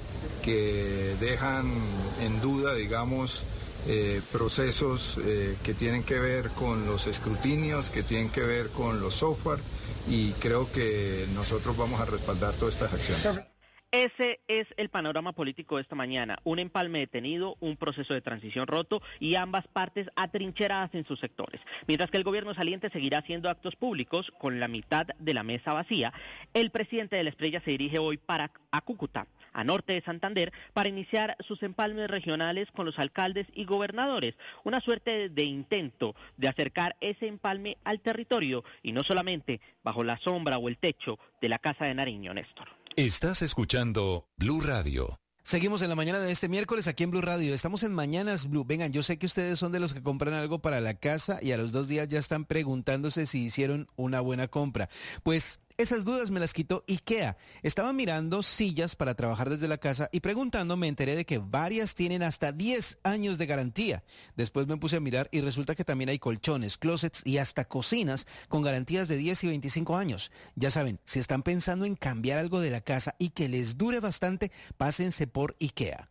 que dejan en duda, digamos, Eh, procesos eh, que tienen que ver con los escrutinios, que tienen que ver con los software y creo que nosotros vamos a respaldar todas estas acciones. Ese es el panorama político de esta mañana, un empalme detenido, un proceso de transición roto y ambas partes atrincheradas en sus sectores. Mientras que el gobierno saliente seguirá haciendo actos públicos con la mitad de la mesa vacía, el presidente de la Espriella se dirige hoy para a Cúcuta, a norte de Santander, para iniciar sus empalmes regionales con los alcaldes y gobernadores, una suerte de intento de acercar ese empalme al territorio y no solamente bajo la sombra o el techo de la Casa de Nariño, Néstor. Estás escuchando Blue Radio. Seguimos en la mañana de este miércoles aquí en Blue Radio. Estamos en Mañanas Blue. Vengan, yo sé que ustedes son de los que compran algo para la casa y a los dos días ya están preguntándose si hicieron una buena compra. Pues esas dudas me las quitó IKEA. Estaba mirando sillas para trabajar desde la casa y preguntando me enteré de que varias tienen hasta diez años de garantía. Después me puse a mirar y resulta que también hay colchones, closets y hasta cocinas con garantías de diez y veinticinco años. Ya saben, si están pensando en cambiar algo de la casa y que les dure bastante, pásense por IKEA.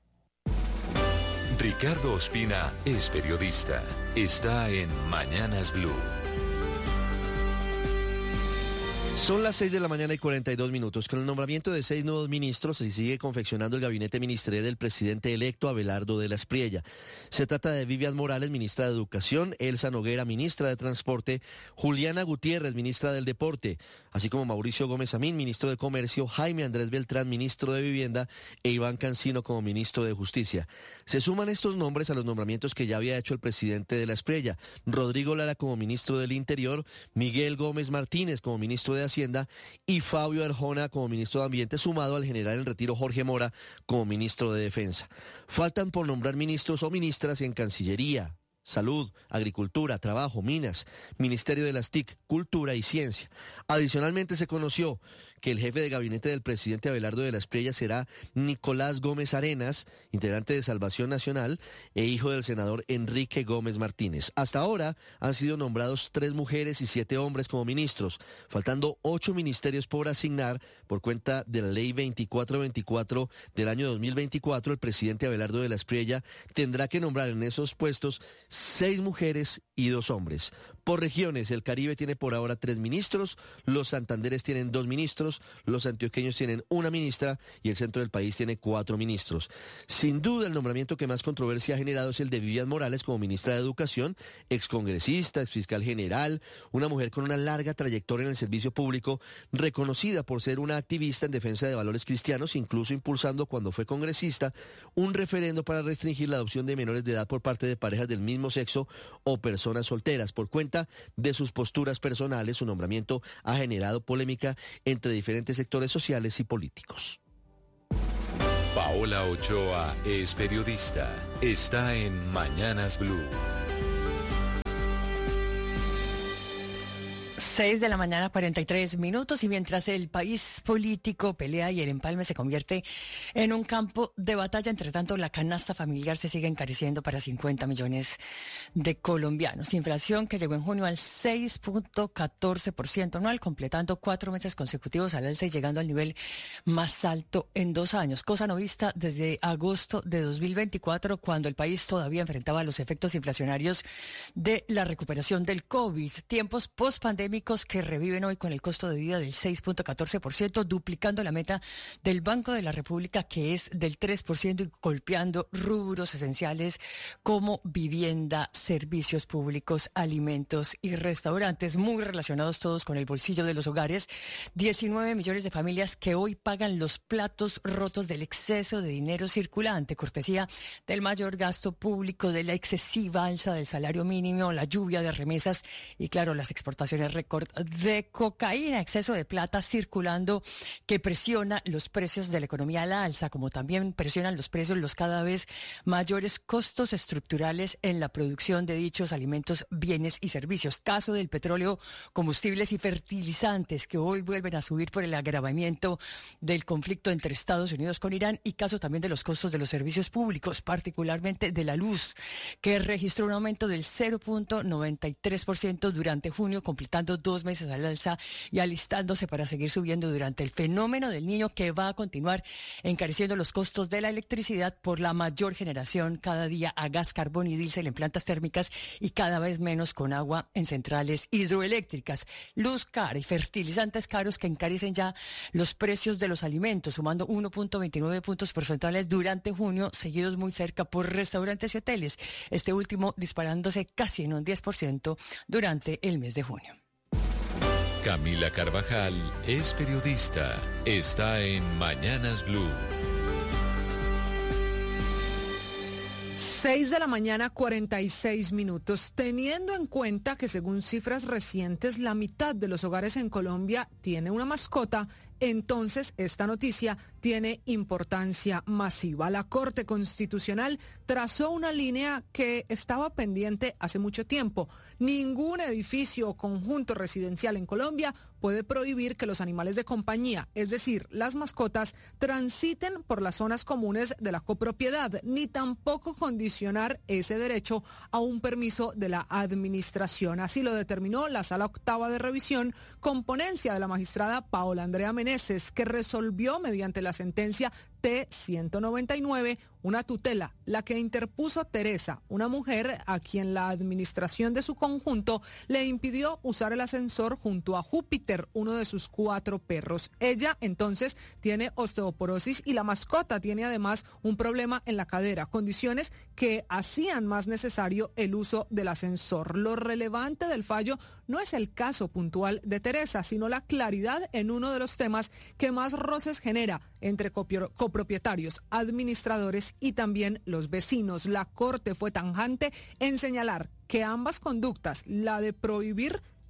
Ricardo Ospina es periodista. Está en Mañanas Blue. Son las seis de la mañana y cuarenta y dos minutos. Con el nombramiento de seis nuevos ministros se sigue confeccionando el gabinete ministerial del presidente electo Abelardo de la Espriella. Se trata de Vivian Morales, ministra de Educación, Elsa Noguera, ministra de Transporte, Juliana Gutiérrez, ministra del Deporte, así como Mauricio Gómez Amín, ministro de Comercio, Jaime Andrés Beltrán, ministro de Vivienda e Iván Cancino como ministro de Justicia. Se suman estos nombres a los nombramientos que ya había hecho el presidente de la Espriella, Rodrigo Lara como ministro del Interior, Miguel Gómez Martínez como ministro de Hacienda y Fabio Arjona como ministro de Ambiente, sumado al general en retiro Jorge Mora como ministro de Defensa. Faltan por nombrar ministros o ministras en Cancillería, Salud, Agricultura, Trabajo, Minas, Ministerio de las T I C, Cultura y Ciencia. Adicionalmente se conoció que el jefe de gabinete del presidente Abelardo de la Espriella será Nicolás Gómez Arenas, integrante de Salvación Nacional e hijo del senador Enrique Gómez Martínez. Hasta ahora han sido nombrados tres mujeres y siete hombres como ministros, faltando ocho ministerios por asignar. Por cuenta de la ley veinticuatro veinticuatro del año dos mil veinticuatro, el presidente Abelardo de la Espriella tendrá que nombrar en esos puestos seis mujeres y dos hombres. Por regiones, el Caribe tiene por ahora tres ministros, los santanderes tienen dos ministros, los antioqueños tienen una ministra y el centro del país tiene cuatro ministros. Sin duda, el nombramiento que más controversia ha generado es el de Vivian Morales como ministra de Educación, excongresista, exfiscal general, una mujer con una larga trayectoria en el servicio público, reconocida por ser una activista en defensa de valores cristianos, incluso impulsando cuando fue congresista un referendo para restringir la adopción de menores de edad por parte de parejas del mismo sexo o personas solteras. Por cuenta de sus posturas personales, su nombramiento ha generado polémica entre diferentes sectores sociales y políticos. Paola Ochoa es periodista. Está en Mañanas Blue. seis de la mañana, cuarenta y tres minutos, y mientras el país político pelea y el empalme se convierte en un campo de batalla, entre tanto la canasta familiar se sigue encareciendo para cincuenta millones de colombianos. Inflación que llegó en junio al seis punto catorce por ciento anual, completando cuatro meses consecutivos al alza y llegando al nivel más alto en dos años, cosa no vista desde agosto de dos mil veinticuatro, cuando el país todavía enfrentaba los efectos inflacionarios de la recuperación del COVID. Tiempos post-pandémicos que reviven hoy con el costo de vida del seis punto catorce por ciento, duplicando la meta del Banco de la República, que es del tres por ciento, y golpeando rubros esenciales como vivienda, servicios públicos, alimentos y restaurantes, muy relacionados todos con el bolsillo de los hogares. diecinueve millones de familias que hoy pagan los platos rotos del exceso de dinero circulante, cortesía del mayor gasto público, de la excesiva alza del salario mínimo, la lluvia de remesas y, claro, las exportaciones récord de cocaína, exceso de plata circulando que presiona los precios de la economía a la alza, como también presionan los precios los cada vez mayores costos estructurales en la producción de dichos alimentos, bienes y servicios. Caso del petróleo, combustibles y fertilizantes, que hoy vuelven a subir por el agravamiento del conflicto entre Estados Unidos con Irán, y caso también de los costos de los servicios públicos, particularmente de la luz, que registró un aumento del cero punto noventa y tres por ciento durante junio, completando dos meses al alza y alistándose para seguir subiendo durante el fenómeno del Niño, que va a continuar encareciendo los costos de la electricidad por la mayor generación cada día a gas, carbón y diésel en plantas térmicas y cada vez menos con agua en centrales hidroeléctricas. Luz cara y fertilizantes caros que encarecen ya los precios de los alimentos, sumando uno punto veintinueve puntos porcentuales durante junio, seguidos muy cerca por restaurantes y hoteles, este último disparándose casi en un diez por ciento durante el mes de junio. Camila Carvajal es periodista. Está en Mañanas Blue. seis de la mañana, cuarenta y seis minutos. Teniendo en cuenta que según cifras recientes, la mitad de los hogares en Colombia tiene una mascota, entonces esta noticia tiene importancia masiva. La Corte Constitucional trazó una línea que estaba pendiente hace mucho tiempo. Ningún edificio o conjunto residencial en Colombia puede prohibir que los animales de compañía, es decir, las mascotas, transiten por las zonas comunes de la copropiedad, ni tampoco condicionar ese derecho a un permiso de la administración. Así lo determinó la Sala Octava de Revisión, con ponencia de la magistrada Paola Andrea Meneses, que resolvió mediante la sentencia T ciento noventa y nueve una tutela, la que interpuso Teresa, una mujer a quien la administración de su conjunto le impidió usar el ascensor junto a Júpiter, uno de sus cuatro perros. Ella entonces tiene osteoporosis y la mascota tiene además un problema en la cadera, condiciones que hacían más necesario el uso del ascensor. Lo relevante del fallo no es el caso puntual de Teresa, sino la claridad en uno de los temas que más roces genera entre copropietarios, administradores y también los vecinos. La Corte fue tajante en señalar que ambas conductas, la de prohibir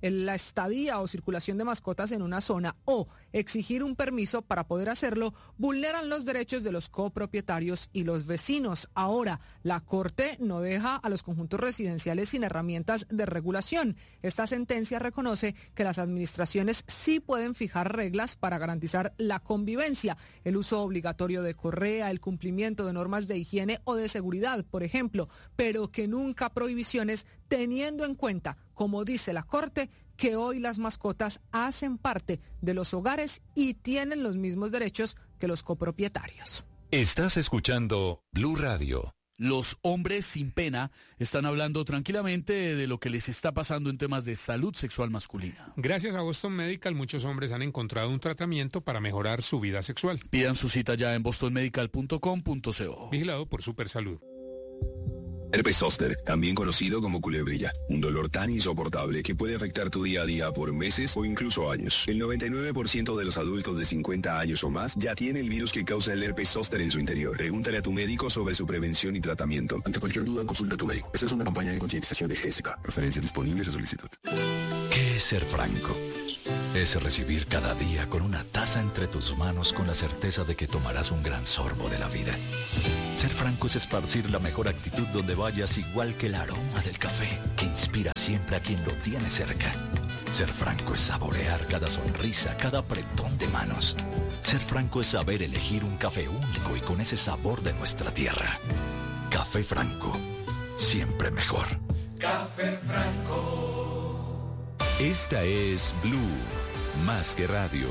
la estadía o circulación de mascotas en una zona o exigir un permiso para poder hacerlo, vulneran los derechos de los copropietarios y los vecinos. Ahora, la Corte no deja a los conjuntos residenciales sin herramientas de regulación. Esta sentencia reconoce que las administraciones sí pueden fijar reglas para garantizar la convivencia, el uso obligatorio de correa, el cumplimiento de normas de higiene o de seguridad, por ejemplo, pero que nunca prohibiciones, teniendo en cuenta, como dice la Corte, que hoy las mascotas hacen parte de los hogares y tienen los mismos derechos que los copropietarios. Estás escuchando Blue Radio. Los hombres sin pena están hablando tranquilamente de lo que les está pasando en temas de salud sexual masculina. Gracias a Boston Medical, muchos hombres han encontrado un tratamiento para mejorar su vida sexual. Pidan su cita ya en boston medical punto com punto co. Vigilado por Supersalud. Herpes zóster, también conocido como culebrilla, un dolor tan insoportable que puede afectar tu día a día por meses o incluso años. El noventa y nueve por ciento de los adultos de cincuenta años o más ya tiene el virus que causa el herpes zóster en su interior. Pregúntale a tu médico sobre su prevención y tratamiento. Ante cualquier duda, consulta a tu médico. Esta es una campaña de concientización de G S K. Referencias disponibles a solicitud. ¿Qué es ser franco? Es recibir cada día con una taza entre tus manos con la certeza de que tomarás un gran sorbo de la vida. Ser franco es esparcir la mejor actitud donde vayas, igual que el aroma del café que inspira siempre a quien lo tiene cerca. Ser franco es saborear cada sonrisa, cada apretón de manos. Ser franco es saber elegir un café único y con ese sabor de nuestra tierra. Café Franco, siempre mejor. Café Franco. Esta es Blue, más que radio.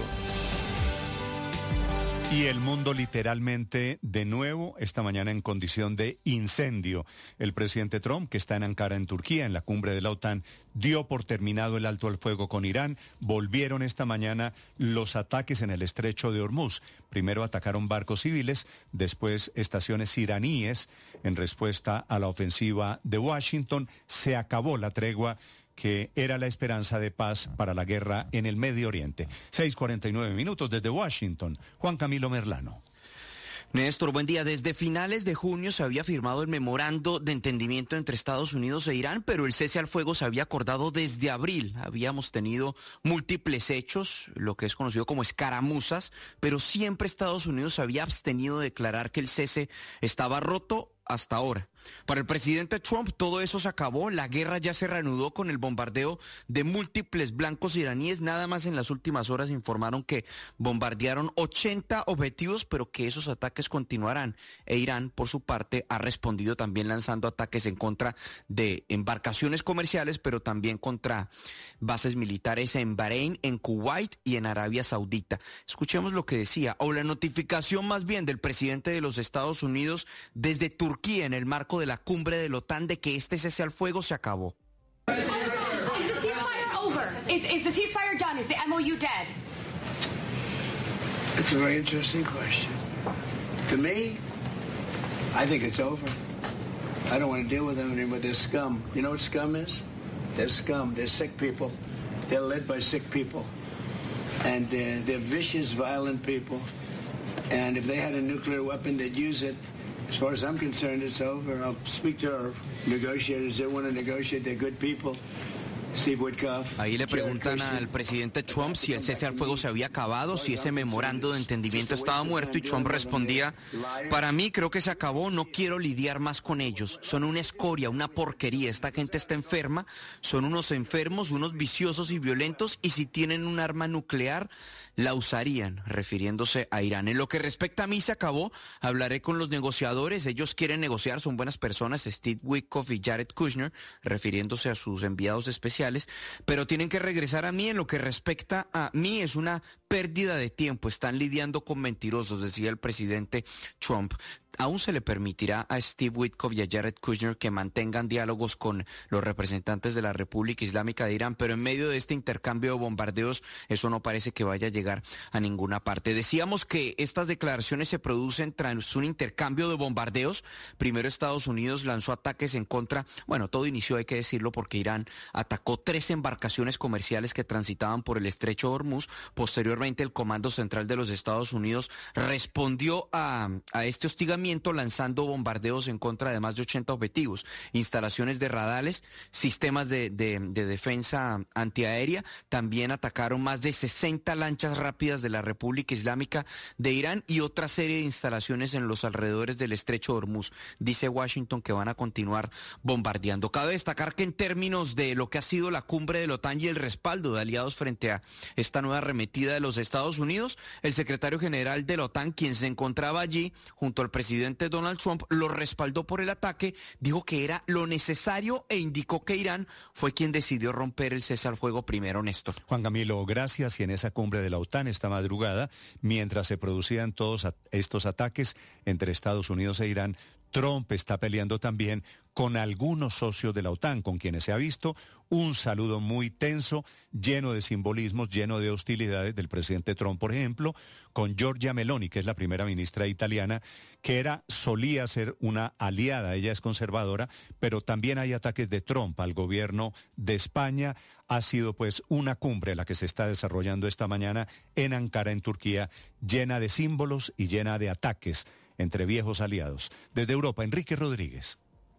Y el mundo literalmente de nuevo esta mañana en condición de incendio. El presidente Trump, que está en Ankara, en Turquía, en la cumbre de la OTAN, dio por terminado el alto al fuego con Irán. Volvieron esta mañana los ataques en el estrecho de Hormuz. Primero atacaron barcos civiles, después estaciones iraníes en respuesta a la ofensiva de Washington. Se acabó la tregua que era la esperanza de paz para la guerra en el Medio Oriente. seis cuarenta y nueve minutos desde Washington. Juan Camilo Merlano. Néstor, buen día. Desde finales de junio se había firmado el memorando de entendimiento entre Estados Unidos e Irán, pero el cese al fuego se había acordado desde abril. Habíamos tenido múltiples hechos, lo que es conocido como escaramuzas, pero siempre Estados Unidos se había abstenido de declarar que el cese estaba roto hasta ahora. Para el presidente Trump todo eso se acabó, la guerra ya se reanudó con el bombardeo de múltiples blancos iraníes. Nada más en las últimas horas informaron que bombardearon ochenta objetivos, pero que esos ataques continuarán. E Irán, por su parte, ha respondido también lanzando ataques en contra de embarcaciones comerciales, pero también contra bases militares en Bahrein, en Kuwait y en Arabia Saudita. Escuchemos lo que decía, o la notificación más bien del presidente de los Estados Unidos desde Turquía en el marco de la cumbre de la OTAN de que este cese al fuego se acabó. It's a very interesting question. To me, I think it's over. I don't want to deal with them anymore. They're scum. You know what scum is? They're scum. They're sick people. They're led by sick people. And uh, they're vicious, violent people. And if they had a nuclear weapon, they'd use it. As far as I'm concerned, it's over. I'll speak to our negotiators. They want to negotiate. They're good people. Steve Witkoff. Ahí le preguntan al presidente Trump si el cese al fuego se había acabado, si ese memorando de entendimiento estaba muerto, y Trump respondía: para mí creo que se acabó, no quiero lidiar más con ellos, son una escoria, una porquería, esta gente está enferma, son unos enfermos, unos viciosos y violentos, y si tienen un arma nuclear la usarían, refiriéndose a Irán. En lo que respecta a mí se acabó, hablaré con los negociadores, ellos quieren negociar, son buenas personas, Steve Witkoff y Jared Kushner, refiriéndose a sus enviados especiales, pero tienen que regresar a mí. En lo que respecta a mí es una pérdida de tiempo, están lidiando con mentirosos, decía el presidente Trump. Aún se le permitirá a Steve Witkoff y a Jared Kushner que mantengan diálogos con los representantes de la República Islámica de Irán, pero en medio de este intercambio de bombardeos, eso no parece que vaya a llegar a ninguna parte. Decíamos que estas declaraciones se producen tras un intercambio de bombardeos. Primero Estados Unidos lanzó ataques en contra, bueno, todo inició, hay que decirlo, porque Irán atacó tres embarcaciones comerciales que transitaban por el estrecho de Hormuz. Posteriormente el Comando Central de los Estados Unidos respondió a, a este hostigamiento aislamiento, lanzando bombardeos en contra de más de ochenta objetivos, instalaciones de radares, sistemas de, de, de defensa antiaérea. También atacaron más de sesenta lanchas rápidas de la República Islámica de Irán y otra serie de instalaciones en los alrededores del estrecho de Hormuz. Dice Washington que van a continuar bombardeando. Cabe destacar que en términos de lo que ha sido la cumbre de la OTAN y el respaldo de aliados frente a esta nueva arremetida de los Estados Unidos, el secretario general de la OTAN, quien se encontraba allí junto al presidente Donald Trump, lo respaldó por el ataque, dijo que era lo necesario e indicó que Irán fue quien decidió romper el cese al fuego primero, Néstor. Juan Camilo, gracias. Y en esa cumbre de la OTAN esta madrugada, mientras se producían todos estos ataques entre Estados Unidos e Irán, Trump está peleando también con algunos socios de la OTAN, con quienes se ha visto un saludo muy tenso, lleno de simbolismos, lleno de hostilidades del presidente Trump, por ejemplo, con Giorgia Meloni, que es la primera ministra italiana, que era, solía ser una aliada, ella es conservadora, pero también hay ataques de Trump al gobierno de España. Ha sido pues una cumbre la que se está desarrollando esta mañana en Ankara, en Turquía, llena de símbolos y llena de ataques entre viejos aliados. Desde Europa, Enrique Rodríguez.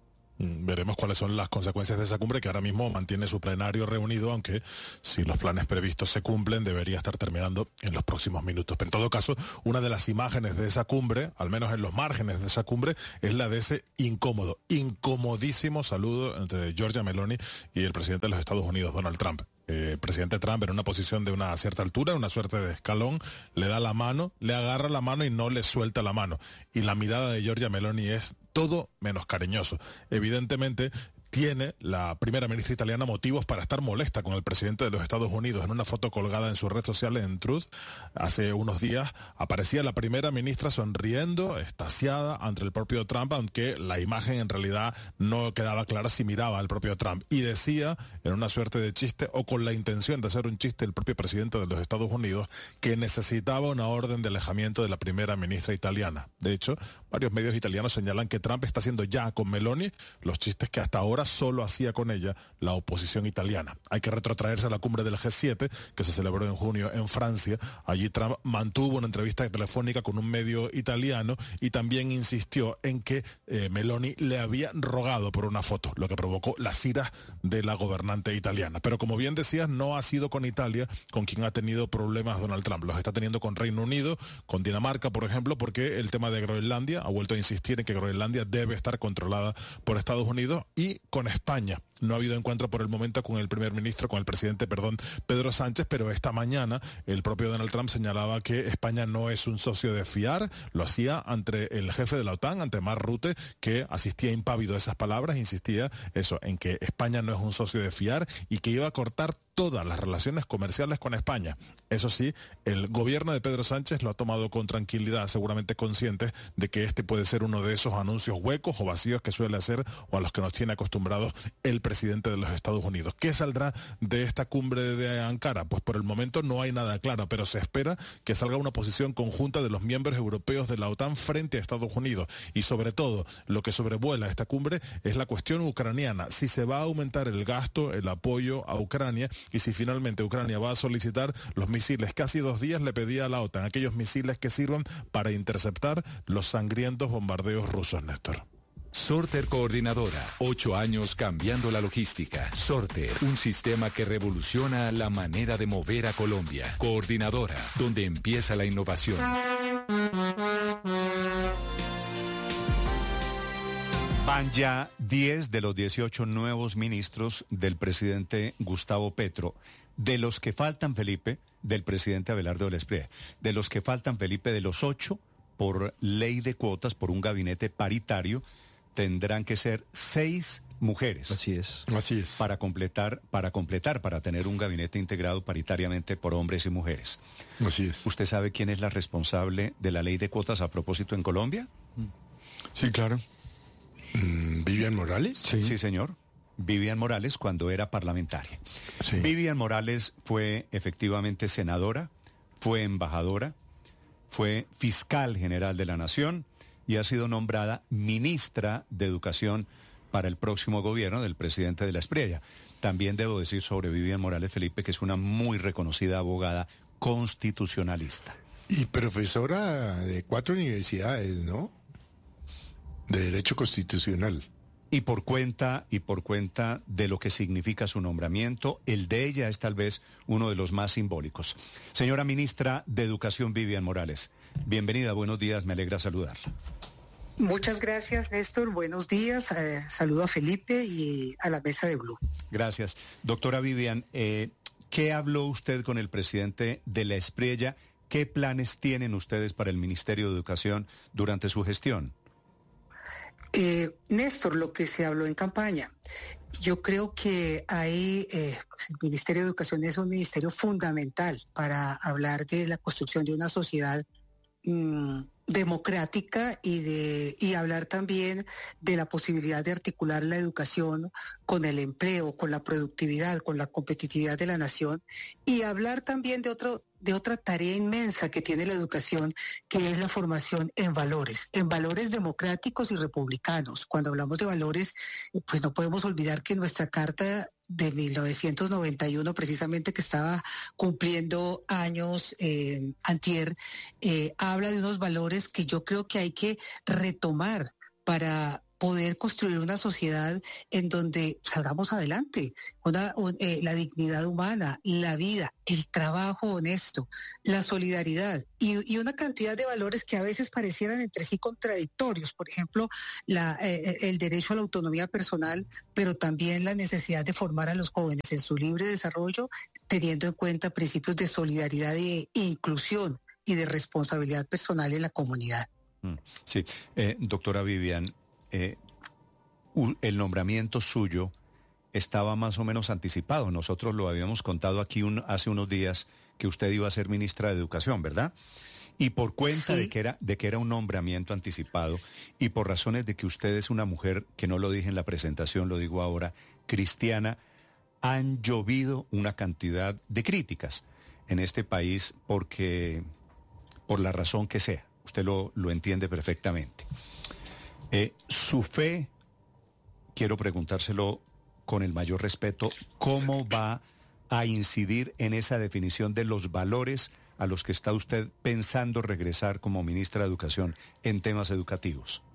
Veremos cuáles son las consecuencias de esa cumbre, que ahora mismo mantiene su plenario reunido, aunque si los planes previstos se cumplen debería estar terminando en los próximos minutos. Pero en todo caso, una de las imágenes de esa cumbre, al menos en los márgenes de esa cumbre, es la de ese incómodo, incomodísimo saludo entre Giorgia Meloni y el presidente de los Estados Unidos, Donald Trump. El eh, presidente Trump, en una posición de una cierta altura, una suerte de escalón, le da la mano, le agarra la mano y no le suelta la mano. Y la mirada de Giorgia Meloni es todo menos cariñoso. Evidentemente, tiene la primera ministra italiana motivos para estar molesta con el presidente de los Estados Unidos. En una foto colgada en su red social, en Truth, hace unos días aparecía la primera ministra sonriendo, extasiada ante el propio Trump, aunque la imagen en realidad no quedaba clara si miraba al propio Trump. Y decía, en una suerte de chiste, o con la intención de hacer un chiste, el propio presidente de los Estados Unidos, que necesitaba una orden de alejamiento de la primera ministra italiana. De hecho, varios medios italianos señalan que Trump está haciendo ya con Meloni los chistes que hasta ahora solo hacía con ella la oposición italiana. Hay que retrotraerse a la cumbre del G siete, que se celebró en junio en Francia. Allí Trump mantuvo una entrevista telefónica con un medio italiano y también insistió en que eh, Meloni le había rogado por una foto, lo que provocó las iras de la gobernante italiana. Pero como bien decías, no ha sido con Italia con quien ha tenido problemas Donald Trump. Los está teniendo con Reino Unido, con Dinamarca, por ejemplo, porque el tema de Groenlandia, ha vuelto a insistir en que Groenlandia debe estar controlada por Estados Unidos, y con España. No ha habido encuentro por el momento con el primer ministro, con el presidente, perdón, Pedro Sánchez, pero esta mañana el propio Donald Trump señalaba que España no es un socio de fiar. Lo hacía ante el jefe de la OTAN, ante Mark Rutte, que asistía impávido a esas palabras, insistía eso, en que España no es un socio de fiar y que iba a cortar todas las relaciones comerciales con España. Eso sí, el gobierno de Pedro Sánchez lo ha tomado con tranquilidad, seguramente consciente de que este puede ser uno de esos anuncios huecos o vacíos que suele hacer o a los que nos tiene acostumbrados el presidente de los Estados Unidos. ¿Qué saldrá de esta cumbre de Ankara? Pues por el momento no hay nada claro, pero se espera que salga una posición conjunta de los miembros europeos de la OTAN frente a Estados Unidos. Y sobre todo, lo que sobrevuela esta cumbre es la cuestión ucraniana. Si se va a aumentar el gasto, el apoyo a Ucrania, y si finalmente Ucrania va a solicitar los misiles que hace dos días le pedía a la OTAN, aquellos misiles que sirvan para interceptar los sangrientos bombardeos rusos, Néstor. Sorter Coordinadora, ocho años cambiando la logística. Sorter, un sistema que revoluciona la manera de mover a Colombia. Coordinadora, donde empieza la innovación. Van ya diez de los dieciocho nuevos ministros del presidente Gustavo Petro. De los que faltan, Felipe, del presidente Abelardo de la Espriella. De los que faltan, Felipe, de los ocho, por ley de cuotas, por un gabinete paritario, tendrán que ser seis mujeres. Así es. Así es. Para completar, para completar, para tener un gabinete integrado paritariamente por hombres y mujeres. Así es. ¿Usted sabe quién es la responsable de la ley de cuotas a propósito en Colombia? Sí, claro. ¿Vivian Morales? Sí, sí, señor. Vivian Morales, cuando era parlamentaria. Sí. Vivian Morales fue efectivamente senadora, fue embajadora, fue fiscal general de la Nación y ha sido nombrada ministra de Educación para el próximo gobierno del presidente de la Espriella. También debo decir sobre Vivian Morales, Felipe, que es una muy reconocida abogada constitucionalista. Y profesora de cuatro universidades, ¿no? De derecho constitucional. Y por cuenta, y por cuenta de lo que significa su nombramiento, el de ella es tal vez uno de los más simbólicos. Señora Ministra de Educación, Vivian Morales, bienvenida, buenos días, me alegra saludarla. Muchas gracias, Néstor, buenos días, eh, saludo a Felipe y a la mesa de Blue. Gracias. Doctora Vivian, eh, ¿qué habló usted con el presidente de la Espriella? ¿Qué planes tienen ustedes para el Ministerio de Educación durante su gestión? Eh, Néstor, lo que se habló en campaña, yo creo que ahí eh, pues el Ministerio de Educación es un ministerio fundamental para hablar de la construcción de una sociedad mmm, democrática y de y hablar también de la posibilidad de articular la educación con el empleo, con la productividad, con la competitividad de la nación, y hablar también de otro de otra tarea inmensa que tiene la educación, que es la formación en valores, en valores democráticos y republicanos. Cuando hablamos de valores, pues no podemos olvidar que nuestra Carta de mil novecientos noventa y uno, precisamente que estaba cumpliendo años eh, antier, eh, habla de unos valores que yo creo que hay que retomar para poder construir una sociedad en donde salgamos adelante, una, un, eh, la dignidad humana, la vida, el trabajo honesto, la solidaridad y, y una cantidad de valores que a veces parecieran entre sí contradictorios. Por ejemplo, la, eh, el derecho a la autonomía personal, pero también la necesidad de formar a los jóvenes en su libre desarrollo, teniendo en cuenta principios de solidaridad e inclusión y de responsabilidad personal en la comunidad. Sí, eh, doctora Vivian, Eh, el nombramiento suyo estaba más o menos anticipado. Nosotros lo habíamos contado aquí un, hace unos días que usted iba a ser ministra de Educación, ¿verdad? Y por cuenta sí. de que era de que era un nombramiento anticipado y por razones de que usted es una mujer, que no lo dije en la presentación, lo digo ahora, cristiana, han llovido una cantidad de críticas en este país porque, por la razón que sea, usted lo, lo entiende perfectamente. Eh, su fe, quiero preguntárselo con el mayor respeto, ¿cómo va a incidir en esa definición de los valores a los que está usted pensando regresar como ministra de Educación en temas educativos?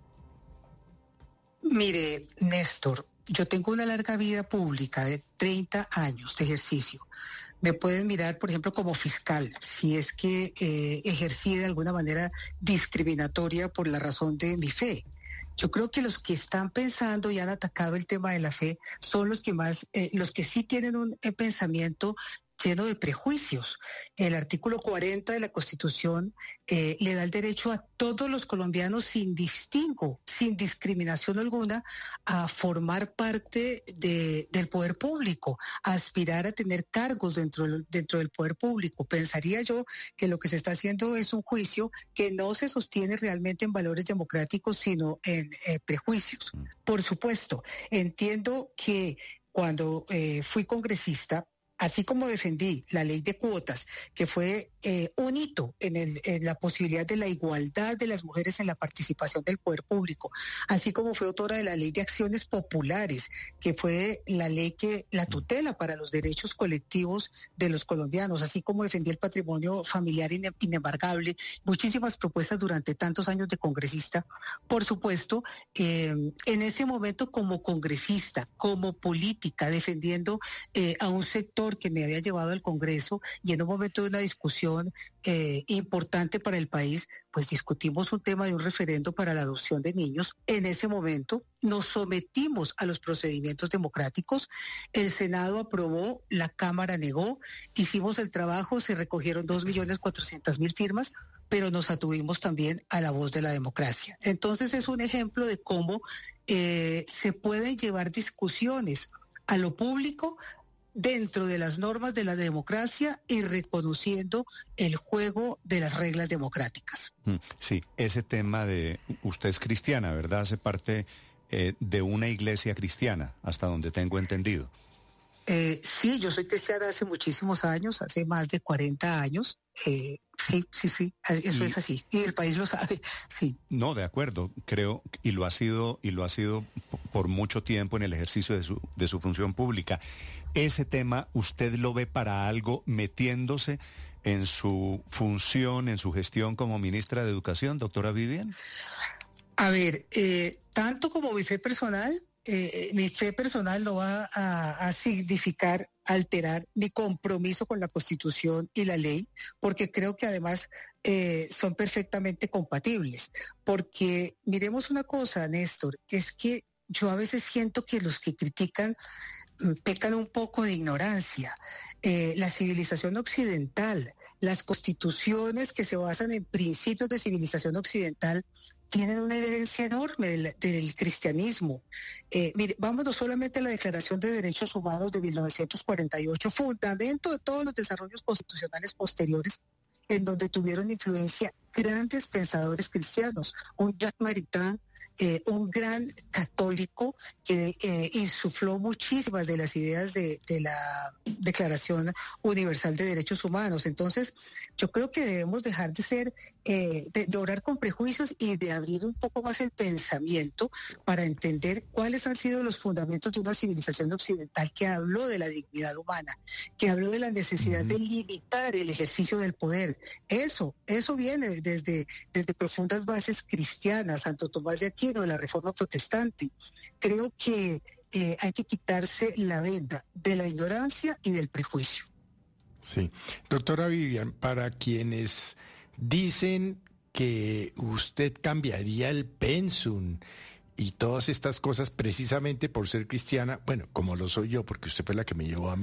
Mire, Néstor, yo tengo una larga vida pública de treinta años de ejercicio. Me pueden mirar, por ejemplo, como fiscal, si es que eh, ejercí de alguna manera discriminatoria por la razón de mi fe. Yo creo que los que están pensando y han atacado el tema de la fe son los que más, eh, los que sí tienen un eh, pensamiento lleno de prejuicios. El artículo cuarenta de la Constitución eh, le da el derecho a todos los colombianos sin distingo, sin discriminación alguna, a formar parte de, del poder público, a aspirar a tener cargos dentro, dentro del poder público. Pensaría yo que lo que se está haciendo es un juicio que no se sostiene realmente en valores democráticos, sino en eh, prejuicios. Por supuesto, entiendo que cuando eh, fui congresista, así como defendí la ley de cuotas, que fue eh, un hito en, el, en la posibilidad de la igualdad de las mujeres en la participación del poder público, así como fue autora de la ley de acciones populares, que fue la ley que la tutela para los derechos colectivos de los colombianos, así como defendí el patrimonio familiar ine, inembargable, muchísimas propuestas durante tantos años de congresista. Por supuesto, eh, en ese momento como congresista, como política, defendiendo eh, a un sector que me había llevado al Congreso y en un momento de una discusión eh, importante para el país, pues discutimos un tema de un referendo para la adopción de niños. En ese momento nos sometimos a los procedimientos democráticos, el Senado aprobó, la Cámara negó, hicimos el trabajo, se recogieron dos millones cuatrocientas mil firmas, pero nos atuvimos también a la voz de la democracia. Entonces es un ejemplo de cómo eh, se pueden llevar discusiones a lo público dentro de las normas de la democracia y reconociendo el juego de las reglas democráticas. Sí, ese tema de, usted es cristiana, ¿verdad? Hace parte eh, de una iglesia cristiana, hasta donde tengo entendido. Eh, sí, yo soy cristiana hace muchísimos años, hace más de cuarenta años. Eh, sí, sí, sí, eso y, es así. Y el país lo sabe, sí. No, de acuerdo, creo, y lo ha sido, y lo ha sido por mucho tiempo en el ejercicio de su, de su función pública. Ese tema, ¿usted lo ve para algo metiéndose en su función, en su gestión como ministra de Educación, doctora Vivian? A ver, eh, tanto como mi fe personal, eh, mi fe personal no va a, a significar alterar mi compromiso con la Constitución y la ley, porque creo que además eh, son perfectamente compatibles. Porque miremos una cosa, Néstor, es que yo a veces siento que los que critican pecan un poco de ignorancia. Eh, la civilización occidental, las constituciones que se basan en principios de civilización occidental, tienen una herencia enorme del, del cristianismo. Eh, mire, vámonos solamente a la Declaración de Derechos Humanos de mil novecientos cuarenta y ocho, fundamento de todos los desarrollos constitucionales posteriores, en donde tuvieron influencia grandes pensadores cristianos, un Jacques Maritain, eh, un gran católico que eh, insufló muchísimas de las ideas de, de la Declaración Universal de Derechos Humanos. Entonces, yo creo que debemos dejar de ser, eh, de, de orar con prejuicios y de abrir un poco más el pensamiento para entender cuáles han sido los fundamentos de una civilización occidental que habló de la dignidad humana, que habló de la necesidad uh-huh. de limitar el ejercicio del poder. Eso, eso viene desde, desde profundas bases cristianas, Santo Tomás de Aquino, de la Reforma Protestante. Creo que eh, hay que quitarse la venda de la ignorancia y del prejuicio. Sí. Doctora Vivian, para quienes dicen que usted cambiaría el pensum y todas estas cosas precisamente por ser cristiana, bueno, como lo soy yo, porque usted fue la que me llevó a mí